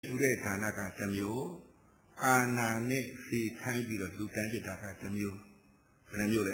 လူတဲ့ဌာနကတစ်မျိုးအာနာနဲ့စီထိုင်းပြီးတော့လူတန်းပြတာကတစ်မျိုးဘယ်နှမျိုးလဲ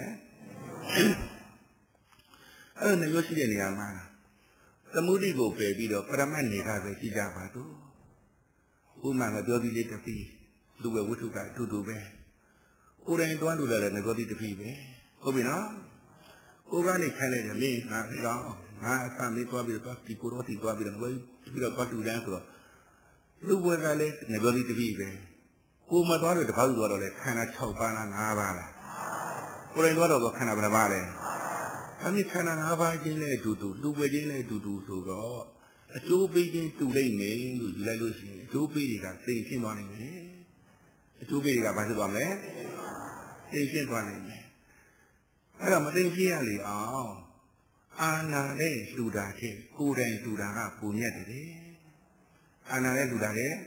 အဲ့လိုမျိုးရှိတဲ့နေရာမှာသမုဒိကိုပယ်ပြီးတော့ပရမတ်နေတာပဲကြည့်ကြပါတော့ဥမာကပြောပြီးလေးတစ်ပြီးလူပဲဝိထုကအတူတူပဲကိုယ်တိုင်တွန်းလို့လည်းငကောတိတစ်ပြီးပဲဟုတ်ပြီနော်ကိုကနေခိုင်းလိုက်တယ်မင်းငါကောင်ငါအဆမ်းလေးတွားပြီးတော့ဒီကိုရောတီတွားပြီးတော့ပြီးတော့ပတ်တူတန်းဆိုတော့လူဘွယ်ကလည်းငကောတိတစ်ပြီးပဲကိုမတွားလို့တခါသူသွားတော့လေခန္ဓာ6ပါးလား5ပါးလားကိုယ်တိုင်တွားတော့ခန္ဓာဘယ်နှပါးလဲအဲ့ဒီခန္ဓာ5ပါးချင်းနဲ့အတူတူလူဘွယ်ချင်းနဲ့အတူတူဆိုတော့အကျိုးပေးခြင်းတူလိုက်မယ်လို့ယူလိုက်လို့ရှိရင်အကျိုးပေးတွေကသိရှင်းသွားနိုင်မယ်အကျိုးပေးတွေကဘာဖြစ်သွားမလဲသိရှင်းသွားနိုင်မယ်အဲ့တော့မသိရှင်းရလေအောင်အာနာနဲ့လှူတာတဲ့ကိုယ်တိုင်လှူတာကပုံမြတ်တယ်အာနာနဲ့လှူတာတဲ့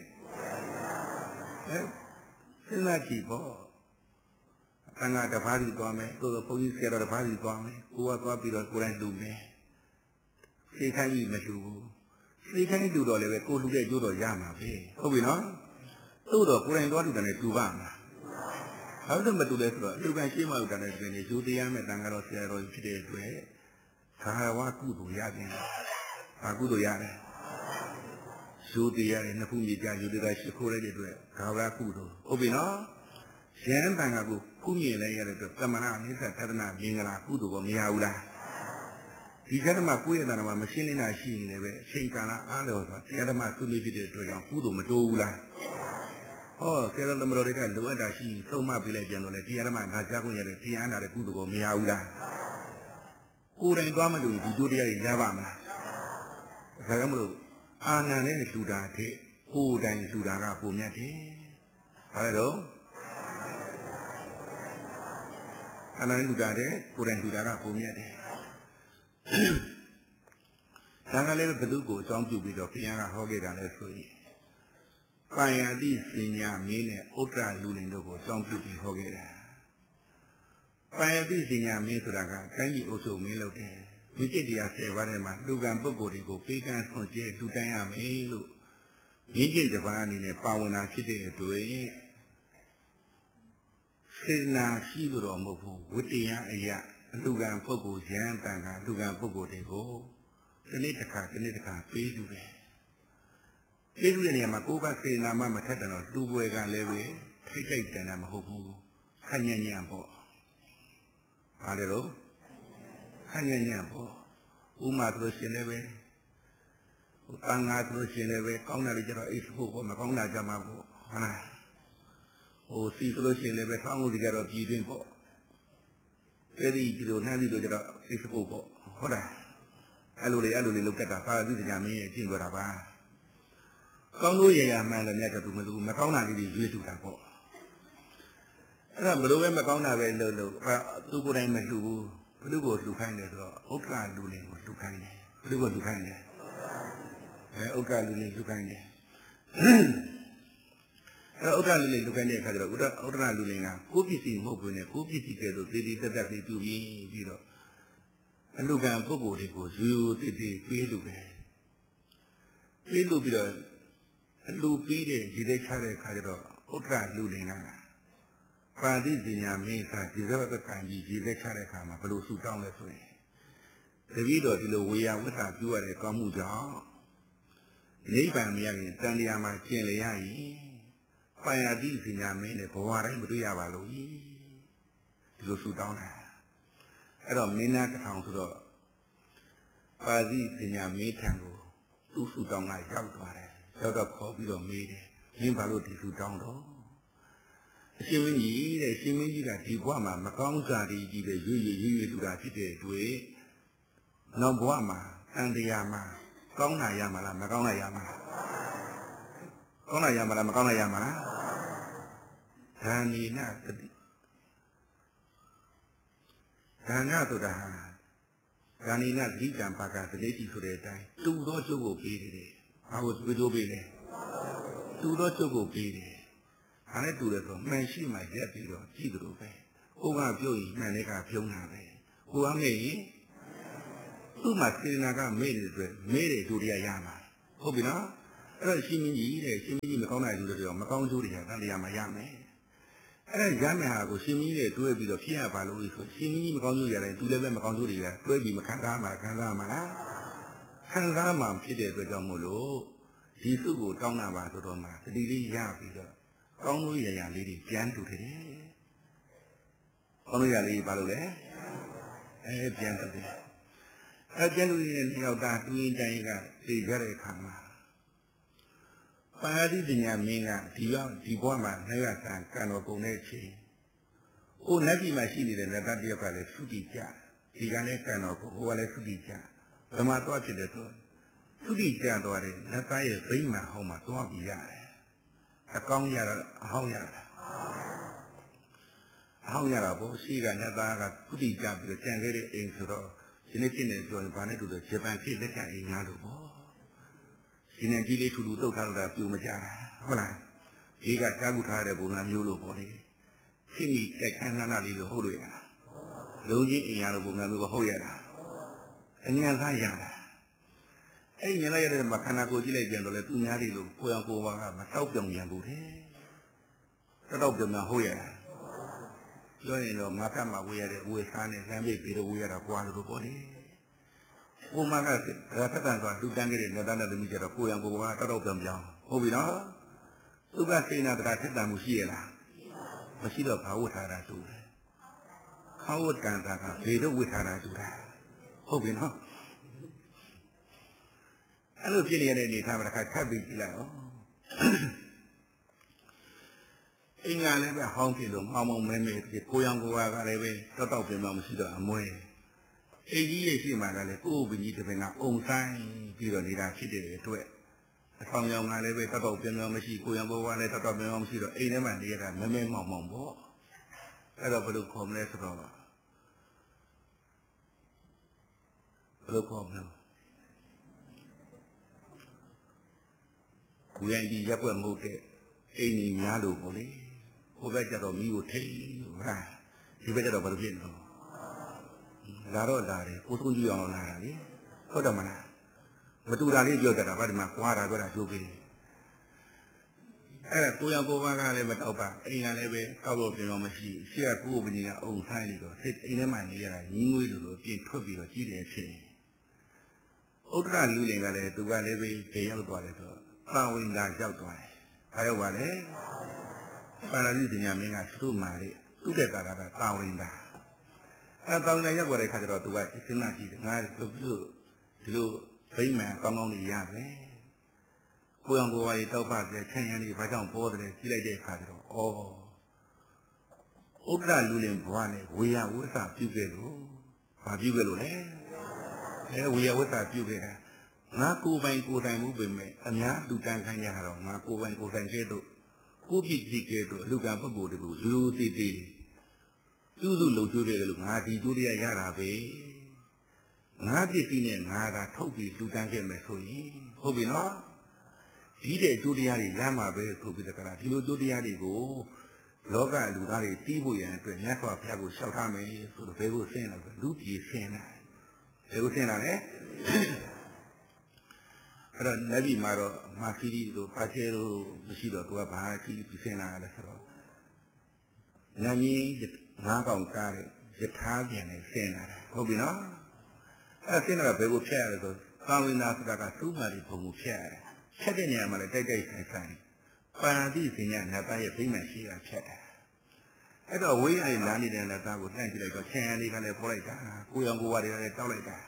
စဉ်းစားကြည့်ပေါ့အငါတပါးစီသွားမယ်ကိုယ်ကဘုန်းကြီးဆရာတော်တပါးစီသွားမယ်ကိုကသွားပြီးတော့ကိုယ်တိုင်လှူမယ်စိတ်ခိုင်းပြီးမလှူဘူးစိတ်ခိုင်းလှူတော့လည်းပဲကိုလှူတဲ့ကျိုးတော့ရမှာပဲဟုတ်ပြီနော်သို့တော့ကိုယ်တိုင်သွားလှူတယ်နဲ့လှူပါမှာဘာလို့မလှူလဲဆိုတော့လူကန်ရှင်းမှလှူတယ်နဲ့တွင်နေယူတရားမဲ့တန်ကတော့ဆရာတော်ဖြစ်တဲ့အတွက်သာဝကုသိုလ်ရပြန်ဘာကုသိုလ်ရတယ်ယူတရားနဲ့နှစ်ခုမြေကြယူတရားရှိခိုးလိုက်တဲ့အတွက်သာဝကုသိုလ်ဟုတ်ပြီနော်ရဟန်းတန်ခါကိုကုမြင်လိုက်ရတဲ့အတွက်သမဏအနိစ္စသဒ္ဒနာမင်္ဂလာကုသိုလ်ကိုမရဘူးလားဒီကဓမ္မကိုယ့်ရဲ့တဏ္ဍာမှာမရှင်းနေတာရှိနေတယ်ပဲအချိန်ကာလအားလျော်စွာတရားဓမ္မသုလိဖြစ်တဲ့အတွက်ကြောင့်ကုသိုလ်မတိုးဘူးလားဟောဆရာတော်သမတော်တွေကလိုအပ်တာရှိသုံးမပေးလိုက်ပြန်တော့လေတရားဓမ္မငါကြားခွင့်ရတဲ့တရားနာတဲ့ကုသိုလ်ကိုမရဘူးလားကိုယ်တိုင်သွားမလို့ဒီတို့တရားကြီးရပါမလားဒါကြောင့်မလို့အာဏာနဲ့လှူတာတဲ့ကိုယ်တိုင်လှူတာကပုံမြတ်တယ်ဘာလဲတော့အာဏာနဲ့လှူတာတဲ့ကိုယ်တိုင်လှူတာကပုံမြတ်တယ်ဒါကလည်းဘယ်သူကိုအကြောင်းပြုပြီးတော့ဘုရားကဟောခဲ့တာလဲဆိုရင်ပါယတိစဉ္ညာမင်းနဲ့ဥတ္တရလူလင်တို့ကိုအကြောင်းပြုပြီးဟောခဲ့တာပါယတိစဉ္ညာမင်းဆိုတာကတိုင်းပြည်အုပ်ချုပ်မင်းလုပ်တယ်ဝိจิตတရား10ပါးထဲမှာလူကံပုဂ္ဂိုလ်တွေကိုပေးကမ်းဆွန်ကျဲလူတိုင်းရမယ်လို့ရင်းကျက်တစ်ပါးအနေနဲ့ပါဝင်တာဖြစ်တဲ့အတွက်စေနာရှိလို့တော့မဟုတ်ဘူးဝိတ္တရားအရာလူကံပုဂ္ဂိုလ်ရဟန်းတန်ခါလူကံပုဂ္ဂိုလ်တွေကိုဒီနေ့တစ်ခါပေးလူတယ်ပေးလူတဲ့နေရာမှာကိုယ်ကစေနာမှမထက်တယ်တော့လူပွဲကလည်းပဲထိတ်ထိတ်တန်တာမဟုတ်ဘူးခညံ့ညံ့ပေါ့ဘာလဲတော့ခညံ့ညံ့ပေါ့ဥမာဆိုလို့ရှင်လည်းပဲတန်ငါဆိုလို့ရှင်လည်းပဲကောင်းတာတွေကြတော့အိတ်ဖို့ပေါ့မကောင်းတာကြမှာပေါ့ဟုတ်လားစီဆိုလို့ရှင်လည်းပဲဆောင်းလို့ဒီကတော့ပြည်တွင်းပေါ့အဲ့ဒီဒီလိုနှမ်းပြီးတော့ကျတော့ Facebook ပေါ့ဟုတ်လားအဲ့လိုလေးလုတ်တတ်တာပါဠိတရားမင်းရဲ့အကျင့်ကြတာပါကောင်းလို့ရရမှန်တယ်မြတ်ကသူမလို့မကောင်းတာလေးတွေရွေးထူတာပေါ့အဲ့ဒါဘလို့ပဲမကောင်းတာပဲလို့သူကိုယ်တိုင်မလှူဘူးဘလူကိုလှူခိုင်းတယ်ဆိုတော့ဥက္ကလူလင်ကိုလှူခိုင်းတယ်ဘလူကိုလှူခိုင်းတယ်ဥက္ကလူလင်လှူခိုင်းတယ်အဲ့ဥဒ္ဒလူလေးလူခိုင်းတဲ့အခါကျတော့ဥဒ္ဒလူလေးကကိုပစ္စည်းမဟုတ်ဘူးနဲ့ကိုပစ္စည်းကဲဆိုသေသေးတက်တက်ပြီးပြုပြီးတော့အလူကံပုဂ္ဂိုလ်တွေကိုယူတည်တည်ပေးလို့ပဲပေးလို့ပြီးတော့အလူပြီးတဲ့ဒီတဲ့ချတဲ့အခါကျတော့ဥဒ္ဒလူလေးကပါဠိပညာမင်းသားဒီဇဝတကံကြီးဒီတဲ့ချတဲ့အခါမှာဘယ်လိုဆူတောင်းလဲဆိုရင်တပည့်တော်ဒီလိုဝေယဝတ္တပြုရတဲ့ကောင်းမှုကြောင့်နိဗ္ဗာန်မရရင်တန်တရားမှာကျင်လျရည်ပါယတိပညာမင်းနဲ့ဘဝတိုင်းမတွေ့ရပါလို့ဒီလိုဆူတောင်းတာအဲ့တော့မင်းသားတစ်ထောင်ဆိုတော့ပါဠိပညာမင်းထံကိုသူ့ဆူတောင်းကရောက်သွားတယ်ရောက်တော့ခေါ်ပြီးတော့မေးတယ်မင်းဘာလို့ဒီဆူတောင်းတော့အရှင်မင်းကြီးတဲ့ရှင်မင်းကြီးကဒီဘဝမှာမကောင်းစားတွေကြီးတဲ့ရွေတူတာဖြစ်တဲ့အတွက်နောက်ဘဝမှာတန်တရားမှာကောင်းတာရမှာလားမကောင်းတာရမှာလားကောင်းတာရမှာလားမကောင်းတာရမှာလားဒါနိနသတိဒါနဆိုတာဒါနိနသတိကံပါကသတိတိဆိုတဲ့အတိုင်းတူသောကျုပ်ကိုပေးတယ်ဘာကိုကျိုးပေးလဲတူသောကျုပ်ကိုပေးတယ်ဒါနဲ့တူတယ်ဆိုမှန်ရှိမှရက်ပြီးတော့ကြည့်တယ်လို့ပဲကိုကပြုတ်ရင်မှန်တဲ့ကဖြုံးတာပဲကိုကမေ့ရင်သူ့မှာစေနာကမေ့တဲ့အတွက်မေ့တဲ့ဒုတိယရမှာဟုတ်ပြီနော်အဲ့တော့ရှင်မင်းကြီးတဲ့ရှင်မင်းကြီးမကောင်းတဲ့လူတွေတော့မကောင်းကျိုးတွေကတန်တရားမှာရမယ်အဲ့ဒါရမယ်ဟာကိုရှင်မင်းကြီးတွေတွဲပြီးတော့ဖြစ်ရပါလို့ဆိုရှင်မင်းကြီးမကောင်းကျိုးရတယ်သူလည်းပဲမကောင်းကျိုးတွေကတွဲပြီးမခံစားမှာခံစားမှာလားခံစားမှာဖြစ်တဲ့အတွက်ကြောင့်မို့လို့ဒီစုကိုတောင်းတာပါဆိုတော့မှတတိလေးရပြီးတော့ကောင်းလို့ရရလေးတွေပြန်တူတယ်ကောင်းလို့ရလေးဘာလို့လဲပြန်တူတယ်ပြန်တူရဲ့လျှောက်တာတွင်းတိုင်းကသိကြတဲ့အခါမှာပါဠိပညာမင်းကဒီဘဝမှာနိုင်ရတာကံတော်ကုန်တဲ့အချိန်ဟိုနတ်ပြည်မှာရှိနေတဲ့နတ်သားတယောက်ကလည်းသုတိကြဒီကလည်းကံတော်ကိုဟိုကလည်းသုတိကြဘယ်မှာသွားဖြစ်တယ်ဆိုသုတိကြသွားတယ်နတ်သားရဲ့ဗိမာန်ဟောင်းမှာသွားပြီးရတယ်အကောင်းရတာအဟောင်းရတာအဟောင်းရတာပေါ့ရှိကနတ်သားကသုတိကြပြီးတော့ကြံခဲ့တဲ့အိမ်ဆိုတော့ဒီနေ့ဖြစ်နေဆိုရင်ဘာနဲ့တူတယ်ဂျပန်ဖြစ်လက်ခံအိမ်များလို့ပေါ့ဒီနေ့ကြီးလေးထူထူတုတ်ထားလို့တာပြူမကြတာဟုတ်လားဒီကတားကူထားတဲ့ပုံစံမျိုးလို့ပေါ့လေဖြစ်မိတိုက်ခန်းနာလေးလို့ဟုတ်လို့ရတာလုံးကြီးအိမ်ရလို့ပုံစံမျိုးဟုတ်ရတာအញ្ញံသားရတာအဲ့ညလိုက်ရတဲ့မှာခန္ဓာကိုယ်ကြည့်လိုက်ပြန်တော့လေသူများလေးလို့ကိုယ်အောင်ကိုယ်ပါကမတောက်ပြောင်ပြန်ဘူးတဲ့တောက်ပြောင်မှဟုတ်ရတာပြောရင်တော့ငါကမှဝေးရတဲ့ဝေစားနဲ့လမ်းပိတ်ပြီးတော့ဝေးရတာကွာလို့ပေါ့လေကိုမကရာထက်တန်ဆိုတာလူတန်းခဲ့တဲ့နေသားနဲ့သမီးကြတော့ကိုယ်အောင်ကိုယ်ပါတောက်ပြောင်ပြောင်ဟုတ်ပြီနော်သူကစိနာတရားထက်တန်မှုရှိရလားမရှိတော့ဘာဝတ်ထားတာတူတယ်ခေါဝတ်တန်တာကဘေတော့ဝတ်ထားတာတူတာဟုတ်ပြီနော်အဲ့လိုဖြစ်နေရတဲ့အနေထားမှာတစ်ခါထပ်ပြီးကြည့်လိုက်အောင်အင်္ဂါလည်းပဲဟောင်းဖြစ်လို့မောင်မောင်မဲမဲဖြစ်ကိုရောင်ကိုကလည်းပဲတောက်ပြင်မှမရှိတော့အမွဲအိကြီးရဲ့ရှိမှကလည်းကိုယ်ပင်ကြီးတစ်ပင်ကအုံဆိုင်ပြီးတော့နေတာဖြစ်တဲ့အတွက်အဆောင်ရောင်ကလည်းပဲတောက်ပြင်မှမရှိကိုရောင်ကိုကလည်းတောက်ပြင်မှမရှိတော့အိမ်ထဲမှာနေရတာမဲမဲမောင်မောင်ပေါ့အဲ့တော့ဘယ်လိုခေါ်မလဲဆိုတော့ဘယ်လိုခေါ်မလဲကိုယ်ရင်ဒီရက်ွက်မဟုတ်တဲ့အိမ်ကြီးများလို့ပေါ့လေဟိုဘက်ကျတော့မိကိုထိဟာဒီဘက်ကျတော့ဘာလို့ဖြစ်နေလဲလာတော့လာတယ်ကိုသုံးကြည့်အောင်လာတာလေဟုတ်တယ်မလားမတူတာလေးပြောတတ်တာဗါဒီမှာကွာတာပြောတာကျိုးပေးအဲ့ဒါကိုရကိုဘာကလည်းမတောက်ပါအိမ်ကလည်းပဲတောက်လို့ပြင်တော့မရှိရှေ့ကကိုယ်ပင်ကြီးကအုံဆိုင်နေတော့စိတ်အိမ်ထဲမှာနေရတာညီငွေလိုပြင်ထွက်ပြီးတော့ကြည့်တယ်ဖြစ်ဥဒ္ဒရလူလင်ကလည်းသူကလည်းပဲခေရောက်သွားတယ်ဆိုတော့ပါဝင်တာရောက်သွားတယ်ဘာရောက်ပါလဲပါဠိပညာမင်းကသူ့မှာလေသူ့တဲ့ကာကပါဝင်တာတောင်းတယ်ရောက်သွားတဲ့ခါကျတော့သူကစဉ်းစားကြည့်တယ်ငါတို့ဒီလိုဗိမာန်ကောင်းကောင်းလေးရမယ်ကိုယ်အောင်ကိုယ်ဝါရီတောက်ပါပြချမ်းရမ်းလေးဘာကြောင့်ပေါ်တယ်ကြည့်လိုက်တဲ့အခါကျတော့ဥဒ္ဒလူလင်ဘွားနဲ့ဝေယဝိသပြုခဲ့လို့ဘာပြုခဲ့လို့လဲဝေယဝိသပြုခဲ့တာငါကိုယ်ပိုင်ကိုယ်တိုင်မှုပဲမဲ့အများလူတန်းခိုင်းရတော့ငါကိုယ်ပိုင်ကိုယ်တိုင်ကဲတော့ကိုပြည့်စည်ကဲတော့အလူကံပုဂ္ဂိုလ်တွေကိုလူတည်တည်သူ့လုံကျိုးတယ်လို့ငါဒီကျိုးတရားရတာပဲငါပြည့်စည်နဲ့ငါကထုတ်ပြီးလူတန်းခဲ့မယ်ဆိုရင်ဟုတ်ပြီနော်ဒီတဲ့ကျိုးတရားတွေလမ်းမှာပဲဆိုပြီးတကလားဒီလိုကျိုးတရားတွေကိုလောကလူသားတွေတီးဖို့ရန်အတွက်မြတ်စွာဘုရားကိုလျှောက်ထားမယ်ဆိုတော့ဘယ်ကိုဆင်းလာလဲလူပြည်ဆင်းလာဘယ်ကိုဆင်းလာလဲအဲ့တော့နတ်ပြည်မှာတော့မာခီရီတို့ပါချေတို့မရှိတော့သူကဘာခီရီဆင်းလာလဲဆိုတော့နတ်ကြီးငါးကောင်ကားတဲ့ယထာပြန်နဲ့ဆင်းလာတာဟုတ်ပြီနော်အဲ့ဆင်းလာတာဘယ်ကိုဖြတ်ရလဲဆိုသာဝိနာဆိုတာကသုမာရီဘုံကိုဖြတ်ရတယ်ဖြတ်တဲ့နေရာမှာလည်းတိုက်တိုက်ဆိုင်ဆိုင်ပါဠိပညာနတ်သားရဲ့ဗိမာန်ရှိတာဖြတ်တာအဲ့တော့ဝိရည်လာနေတဲ့နတ်သားကိုနှံ့ကြည့်လိုက်တော့ဆင်ရလေးကလည်းပေါ်လိုက်တာကိုရောင်ကိုဝါတွေကလည်းတောက်လိုက်တာ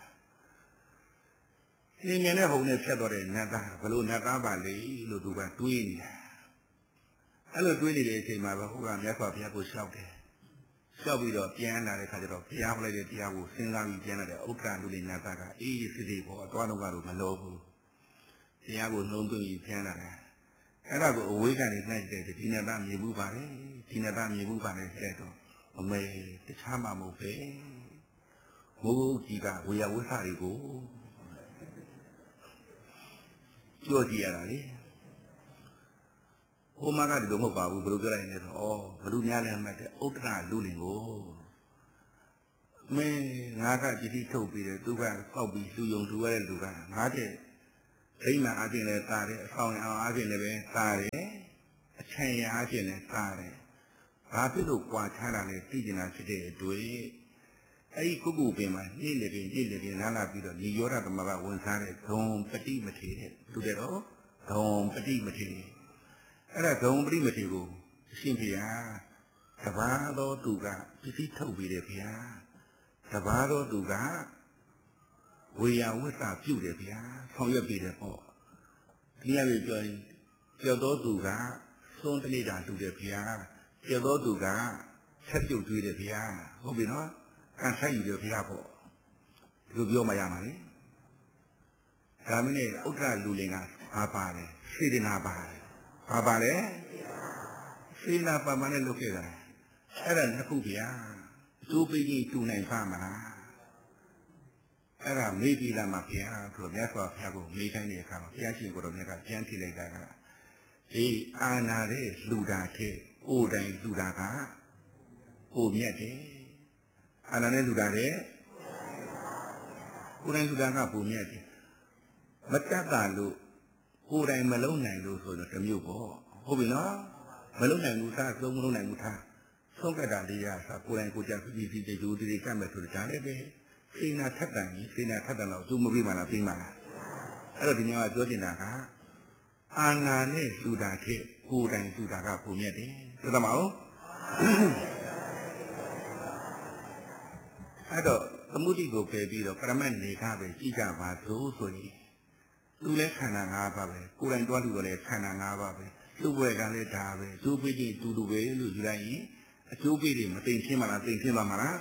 ဒီမြင်တဲ့ဟုန်နဲ့ဖြတ်တော့တဲ့နတ်သားဘလို့နတ်သားပါလေလို့သူကတွေးနေတာအဲ့လိုတွေးနေတဲ့အချိန်မှာပဲဟိုကမြတ်စွာဘုရားကိုလျှောက်တယ်လျှောက်ပြီးတော့ပြန်လာတဲ့ခါကျတော့ဘုရားဟောလိုက်တဲ့တရားကိုစဉ်းစားပြီးပြန်လာတဲ့ဥက္ကဋ္ဌလူလေးနတ်သားကအေးစစ်စစ်ပေါ်အသွားတော့ကတော့မလို့ဘူးတရားကိုနှုံးသွင်းပြီးပြန်လာတယ်အဲ့ဒါကိုအဝေးကနေနှိုက်တဲ့ဒီနတ်သားမြင်မှုပါလေဒီနတ်သားမြင်မှုပါလေတဲ့တော့အမေတခြားမှမဟုတ်ပဲမိုးကြီးကဝေယဝိသတွေကိုကြိုးကြည့်ရတာလေဟိုမှာကဒီလိုမဟုတ်ပါဘူးဘယ်လိုပြောလိုက်လဲဆိုဘလူများလည်းမှတ်တဲ့ဥဒ္ဒရလူလင်ကိုမင်းငါကကြည်တိထုတ်ပြီးတယ်သူကကောက်ပြီးလူယုံလူရတဲ့လူကငါတဲ့ိမှန်အချင်းလည်းသားတယ်အဆောင်အောင်အချင်းလည်းပဲသားတယ်အချမ်းရအချင်းလည်းသားတယ်ဘာဖြစ်လို့ကြွာချတာလဲသိကျင်တာဖြစ်တဲ့အတွေ့အဲ့ဒီကုက္ကုပင်မှာညစ်လေပင်နားလာပြီးတော့ညီရောဓသမကဝန်စားတဲ့ဒုံပတိမထေတဲ့သူတဲ့တော့ဒုံပတိမထေအဲ့ဒါဒုံပတိမထေကိုအရှင်ဖေဟာတဘာသောသူကပစ္စည်းထုတ်ပြီးတယ်ဖေဟာတဘာသောသူကဝေယဝိသပြုတယ်ဗျာဆောင်ရွက်ပြီးတယ်ပေါ့ဒီရပြီပြောရင်ကျော်တော်သူကသွန်းတလိတာတူတယ်ဗျာကျော်တော်သူကဆက်ပြုတ်တွေးတယ်ဗျာဟုတ်ပြီနော်ကန်ဆိုင်ယူတယ်ဗျာပေါ့ဒီလိုပြောမှရမှာလေဒါမင်းနဲ့ဥဒ္ဒရလူလင်ကဘာပါလဲစေတနာပါတယ်ဘာပါလဲစေနာပါမနဲ့လုပ်ခဲ့တာအဲ့ဒါနှစ်ခုဗျာအကျိုးပေးကြီးတူနိုင်ပါမလားအဲ့ဒါမေးပြီးလာမှဘုရားဆိုမြတ်စွာဘုရားကိုမေးခိုင်းတဲ့အခါမှာဘုရားရှင်ကိုယ်တော်မြတ်ကပြန်ထိလိုက်တာကဒီအာနာတဲ့လူတာတဲ့အိုတိုင်းလူတာကအိုမြတ်တယ်အာနာနဲ့လူတာတဲ့ကိုယ်တိုင်းလူတာကပုံမြတ်တယ်မတတ်တာလို့ကိုယ်တိုင်းမလုံးနိုင်လို့ဆိုတော့တမျိုးပေါ့ဟုတ်ပြီနော်မလုံးနိုင်ဘူးသားသုံးမလုံးနိုင်ဘူးသားဆုံးကတာလေးရဆိုကိုယ်တိုင်းကိုယ်ကြပြီးကြိုးတွေကတ်မယ်ဆိုတော့ဒါလည်းပဲစေနာထက်တန်ကြီးစေနာထက်တန်တော့သူမပြီးမှလားပြီးမှလားအဲ့တော့ဒီညကပြောချင်တာကအာနာနဲ့လူတာတဲ့ကိုယ်တိုင်လူတာကပုံမြတ်တယ်သိသမားဟုတ်အဲ့တော့သမုဒိကိုပယ်ပြီးတော့ပရမတ်နေခပဲကြည့်ကြပါစို့ဆိုရင်သူလည်းခန္ဓာ၅ပါးပဲကိုယ်တိုင်တွားလူတော့လည်းခန္ဓာ၅ပါးပဲသူ့ဘွယ်ကလည်းဒါပဲသူ့ပေးချင်းတူတူပဲလို့ယူလိုက်ရင်အကျိုးပေးတွေမသိချင်းမလားသိချင်းပါမလား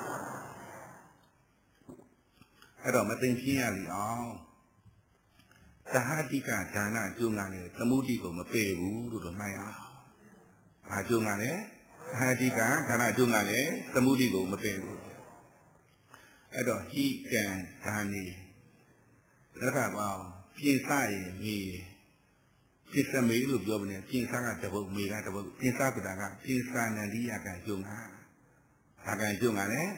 အဲ့တော့မသိချင်းရလိအောင်သဟတိကဒါနအကျိုးကလည်းသမုဒိကိုမပယ်ဘူးလို့တော့မှတ်ရအောင်။ဘာအကျိုးကလည်းသဟတိကဒါနအကျိုးကလည်းသမုဒိကိုမပယ်ဘူး။အဲ့တော့ဟိကံဒါနီလက်ခပေါင်းပြင်စရင်မြေစိစမေလို့ပြောနေပြင်စကတပုတ်မေကတပုတ်ပြင်စကတာကပြင်စနန္ဒီယကံကျုံတာဘာကံကျုံကလည်း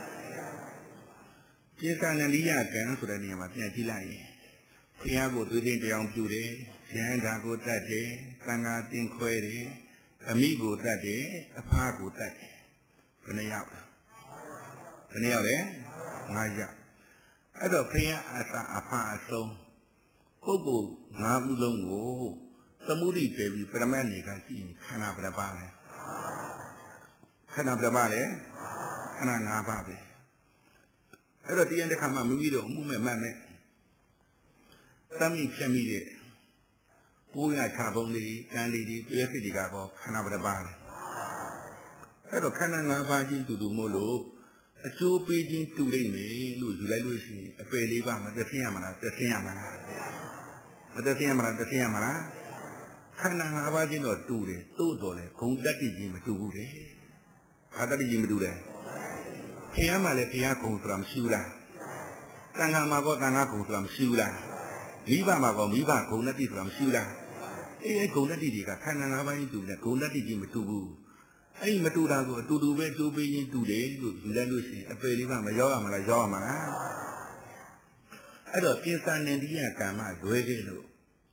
ပြင်စနန္ဒီယကံဆိုတဲ့နေရာမှာပြန်ကြည့်လိုက်ရင်ဘုရားကိုသွေးချင်းတရားပြုတယ်ဉာဏ်ဓာကိုတတ်တယ်သံဃာတင်ခွဲတယ်အမိကိုတတ်တယ်အဖကိုတတ်တယ်ဘယ်နှယောက်လဲ9ယောက်အဲ့တော့ဘုရားအစာအဖအဆုံးပုဂ္ဂိုလ်5ခုလုံးကိုသမုဒိပယ်ပြီးပရမတ်နေကကြည့်ရင်ခန္ဓာဘယ်နှပါလဲခန္ဓာဘယ်နှပါလဲခန္ဓာ5ပါးပဲအဲ့တော့တရားတစ်ခါမှမိမိတို့အမှုမဲ့မှတ်မဲ့သမိဖြတ်မိတဲ့ပိုးရခြာပုံလေးကံလေးတွေပြည့်စိတ်တွေကတော့ခန္ဓာဘယ်နှပါလဲအဲ့တော့ခန္ဓာ5ပါးချင်းတူတူမို့လို့အကျိုးပေးခြင်းတူလိမ့်မယ်လို့ယူလိုက်လို့ရှိရင်အပယ်လေးပါမသက်သိရမလားသက်သိရမလားမသက်သိရမလားသက်သိရမလားခန္ဓာ5ပါးချင်းတော့တူတယ်သို့တော်လည်းဂုံတတ္တိကြီးမတူဘူးလေဘာတတ္တိကြီးမတူလဲဘုရားမှာလည်းဘုရားဂုံဆိုတာမရှိဘူးလားသံဃာမှာကောသံဃာဂုံဆိုတာမရှိဘူးလားမိဘမှာကောမိဘဂုံတတ္တိဆိုတာမရှိဘူးလားအဲ့ဂုံတတ္တိတွေကခန္ဓာ5ပါးချင်းတူတယ်ဂုံတတ္တိကြီးမတူဘူးအဲ့ဒီမတူတာကိုအတူတူပဲတိုးပေးရင်တူတယ်လို့ယူလိုက်လို့ရှိရင်အပယ်လေးပါမရောရမလားရောရမလားအဲ့တော့ကိစ္စနန္ဒီယကံမလွဲခဲ့လို့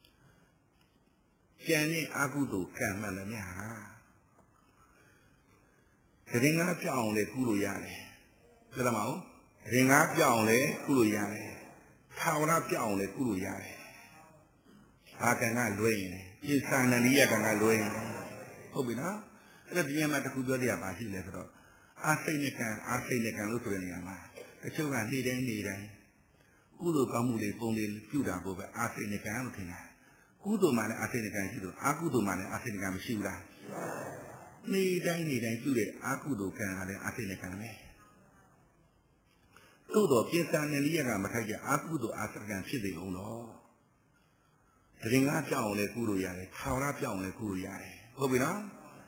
ကျန်တဲ့အကုသိုလ်ကံမှန်တယ်များတရင်ကားပြောင်းအောင်လေကုလို့ရတယ်သိလားမဟုတ်တရင်ကားပြောင်းအောင်လေကုလို့ရတယ်ထာဝရပြောင်းအောင်လေကုလို့ရတယ်ဘာကံကလွဲရင်ကိစ္စနန္ဒီယကံကလွဲရင်ဟုတ်ပြီနော်အဲ့ဒါဒီမှာတစ်ခုပြောရပါရှိလဲဆိုတော့အာစိတ်နဲ့ကံလို့ဆိုတဲ့နေရာမှာတချို့ကနေ့တိုင်းကုသိုလ်ကောင်းမှုတွေပုံတွေပြုတာကိုပဲအာစိတ်နဲ့ကံလို့ထင်တာကုသိုလ်မှလည်းအာစိတ်နဲ့ကံရှိလို့အာကုသိုလ်မှလည်းအာစိတ်နဲ့ကံမရှိဘူးလားနေ့တိုင်းပြုတဲ့အာကုသိုလ်ကံကလည်းအာစိတ်နဲ့ကံပဲသို့တော့ပြစ္ဆာနလိယကမထိုက်ကြအာကုသိုလ်အာစိတ်ကံဖြစ်နေအောင်တော့တရင်ကားပြောင်းအောင်လည်းကုလို့ရတယ်ထာဝရပြောင်းအောင်လည်းကုလို့ရတယ်ဟုတ်ပြီနော်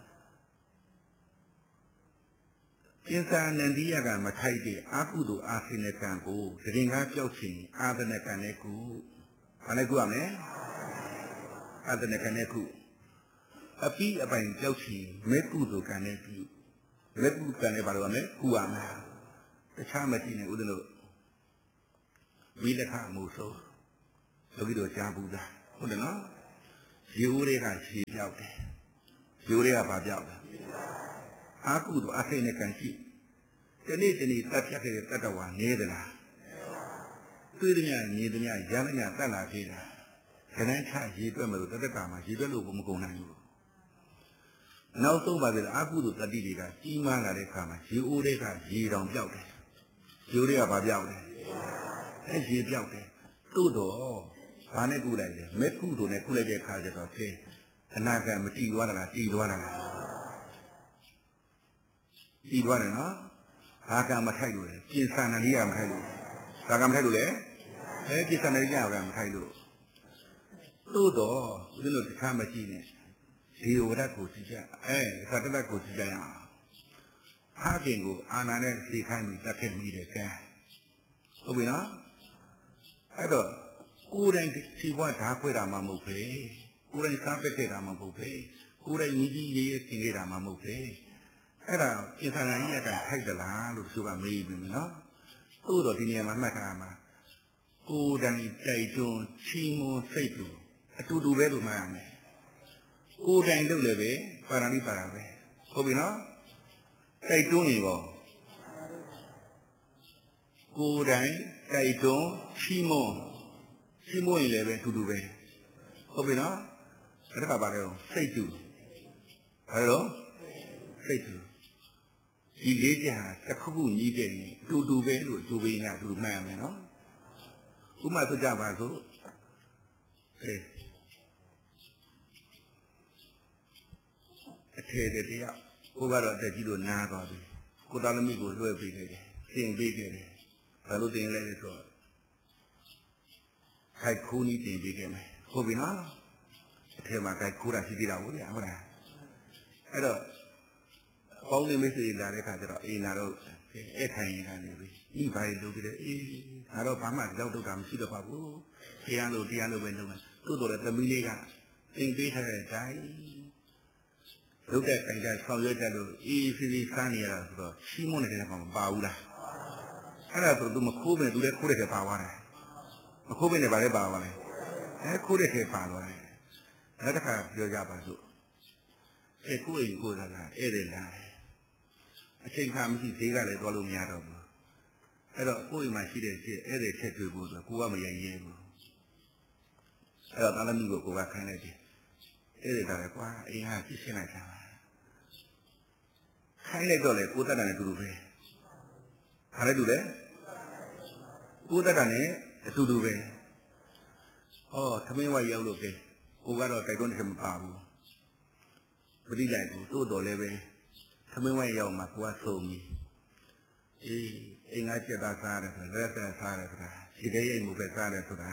ကိစ္စနန္ဒီယကမထိုက်တဲ့အကုသိုလ်အာစိနကံကိုတရင်ကားပြောက်ချင်အာသနကံနဲ့ကုဘာလဲကုရမလဲအာသနကံနဲ့ကုအပိအပိုင်ပြောက်ချင်မေကုသိုလ်ကံနဲ့ပြုမေကုကံနဲ့ဘာလို့ရမလဲကုရမယ်တခြားမကြည့်နဲ့ဦးဇင်းတို့ဝိလက္ခမှုဆိုလောကီတော့ကြားဘူးသားဟုတ်တယ်နော်ရေဦးတွေကရှည်ပြောက်တယ်ရေဦးတွေကဘာပြောက်လဲအာကုသို့အစိတ်နဲ့ကံရှိဒီနေ့တတ်ဖြတ်ခဲ့တဲ့တတ္တဝါနေသလားတွေ့တဲ့ညညီတဲ့ညရမ်းညတတ်လာသေးတာခဏချရေတွက်မလို့တတ္တတာမှာရေတွက်လို့မကုန်နိုင်ဘူးနောက်ဆုံးပါပဲအာကုသို့တတိတွေကကြီးမားလာတဲ့အခါမှာရေဦးတွေကရေတောင်ပြောက်တယ်ရေဦးတွေကဘာပြောက်လဲအဲရေပြောက်တယ်တို့တော့ဘာနဲ့ကုလိုက်လဲမဲ့ကုသို့နဲ့ကုလိုက်တဲ့အခါကျတော့ဖြင့်အနာကမတည်သွားတာလားတည်သွားတာလားတည်သွားတယ်နော်ဘာကမထိုက်လို့လဲပြင်ဆာနလိကမထိုက်လို့ဘာကမထိုက်လို့လဲပြင်ဆာနလိကမထိုက်လို့တို့တော့ဦးဇင်းတို့တစ်ခါမကြည့်နဲ့ဒီဝရကိုကြည့်ကြသတ္တတကိုကြည့်ကြရအောင်ဖခင်ကိုအာနာနဲ့သိခိုင်းပြီးတတ်ခဲ့မိတယ်ကဲဟုတ်ပြီနော်အဲ့တော့ကိုယ်တိုင်ဒီဘဝဓာခွဲတာမှမဟုတ်ပဲကိုယ်တိုင်စားပက်ခဲ့တာမှမဟုတ်ပဲကိုယ်တိုင်ညီကြီးရေးရေးသင်ခဲ့တာမှမဟုတ်ပဲအဲ့ဒါပြင်ဆင်နိုင်ရတဲ့ထိုက်သလားလို့သူကမေးပြီနော်သို့တော့ဒီနေရာမှာမှတ်ထားမှာကိုယ်တိုင်တိုက်တွန်းချီးမွမ်းစိတ်တူအတူတူပဲလို့မှတ်ရမယ်ကိုယ်တိုင်လုပ်လည်းပဲပါရဏိပါရပဲဟုတ်ပြီနော်တိုက်တွန်းနေပေါ့ကိုယ်တိုင်တိုက်တွန်းချီးမွမ်းရင်လည်းပဲအတူတူပဲဟုတ်ပြီနော်အဲ့ဒါကဘာလဲစိတ်တူဘာလို့စိတ်တူဒီလေးချက်ဟာတစ်ခုခုညီးခဲ့ရင်အတူတူပဲလို့သူပေးနေတာသူမှတ်ရမယ်နော်ဥပမာဆိုကြပါစို့အထေတရားကိုကတော့အသက်ကြီးလို့နားသွားပြီကိုသားသမီးကိုလွှဲပေးခဲ့တယ်သင်ပေးခဲ့တယ်ဘာလို့သင်လဲဆိုတော့ခိုက်ခိုးနီးတင်ပေးခဲ့မယ်ဟုတ်ပြီနော်အထဲမှာခိုက်ခိုးတာရှိသေးတာဟုတ်လားဟုတ်လားအဲ့တော့ပေါင်းနေမိတ်ဆွေလာတဲ့ခါကျတော့အေးလာတော့အဲ့ထိုင်ရင်ကနေပြီဤဘာလို့လုပ်ကြလဲအေးငါတော့ဘာမှကြောက်တော့တာမရှိတော့ပါဘူးတရားလို့ပဲလုပ်မယ်သို့တော်လည်းသမီးလေးကသင်ပေးထားတဲ့အတိုင်းလုပ်တဲ့တိုင်ကြဆောင်ရွက်ကြလို့အေးစီစမ်းနေရတာဆိုတော့ရှင်းမနေတဲ့ကောင်မပါဘူးလားအဲ့ဒါဆိုသူမခိုးပဲသူလည်းခိုးတဲ့ထဲပါသွားတယ်မခိုးပဲနဲ့ဗာလဲပါသွားတယ်ခိုးတဲ့ထဲပါသွားတယ်နောက်တစ်ခါပြောကြပါစို့ကိုယ့်အိမ်ကိုယ်သာလားဧည့်သည်လားအချိန်ခါမရှိသေးကလည်းသွားလို့မရတော့ဘူးအဲ့တော့ကိုယ့်အိမ်မှာရှိတဲ့ချက်ဧည့်သည်ချက်တွေ့ဖို့ဆိုကိုကမရရဲဘူးအဲ့တော့တာလမီကိုကခိုင်းလိုက်တယ်ဧည့်သည်တာလေကွာအိမ်ဟာဖြစ်ရှင်းလိုက်တာခိုင်းလိုက်တော့လေကိုတတ်တာနဲ့တူတူပဲဘာလဲတူလဲကိုတတ်တာနဲ့အတူတူပဲသမင်းဝရောက်လို့ပဲကိုကတော့တိုက်တွန်းတယ်မပါဘူးပရိလိုက်ကိုတို့တော်လည်းပဲသမင်းဝရောက်မှာကိုကဆုံးပြီအေးအိမ်ကစက်သားစားတယ်ဆိုရက်သက်စားတယ်ဆိုတာဒီတဲ့အိမ်ကိုပဲစားတယ်ဆိုတာ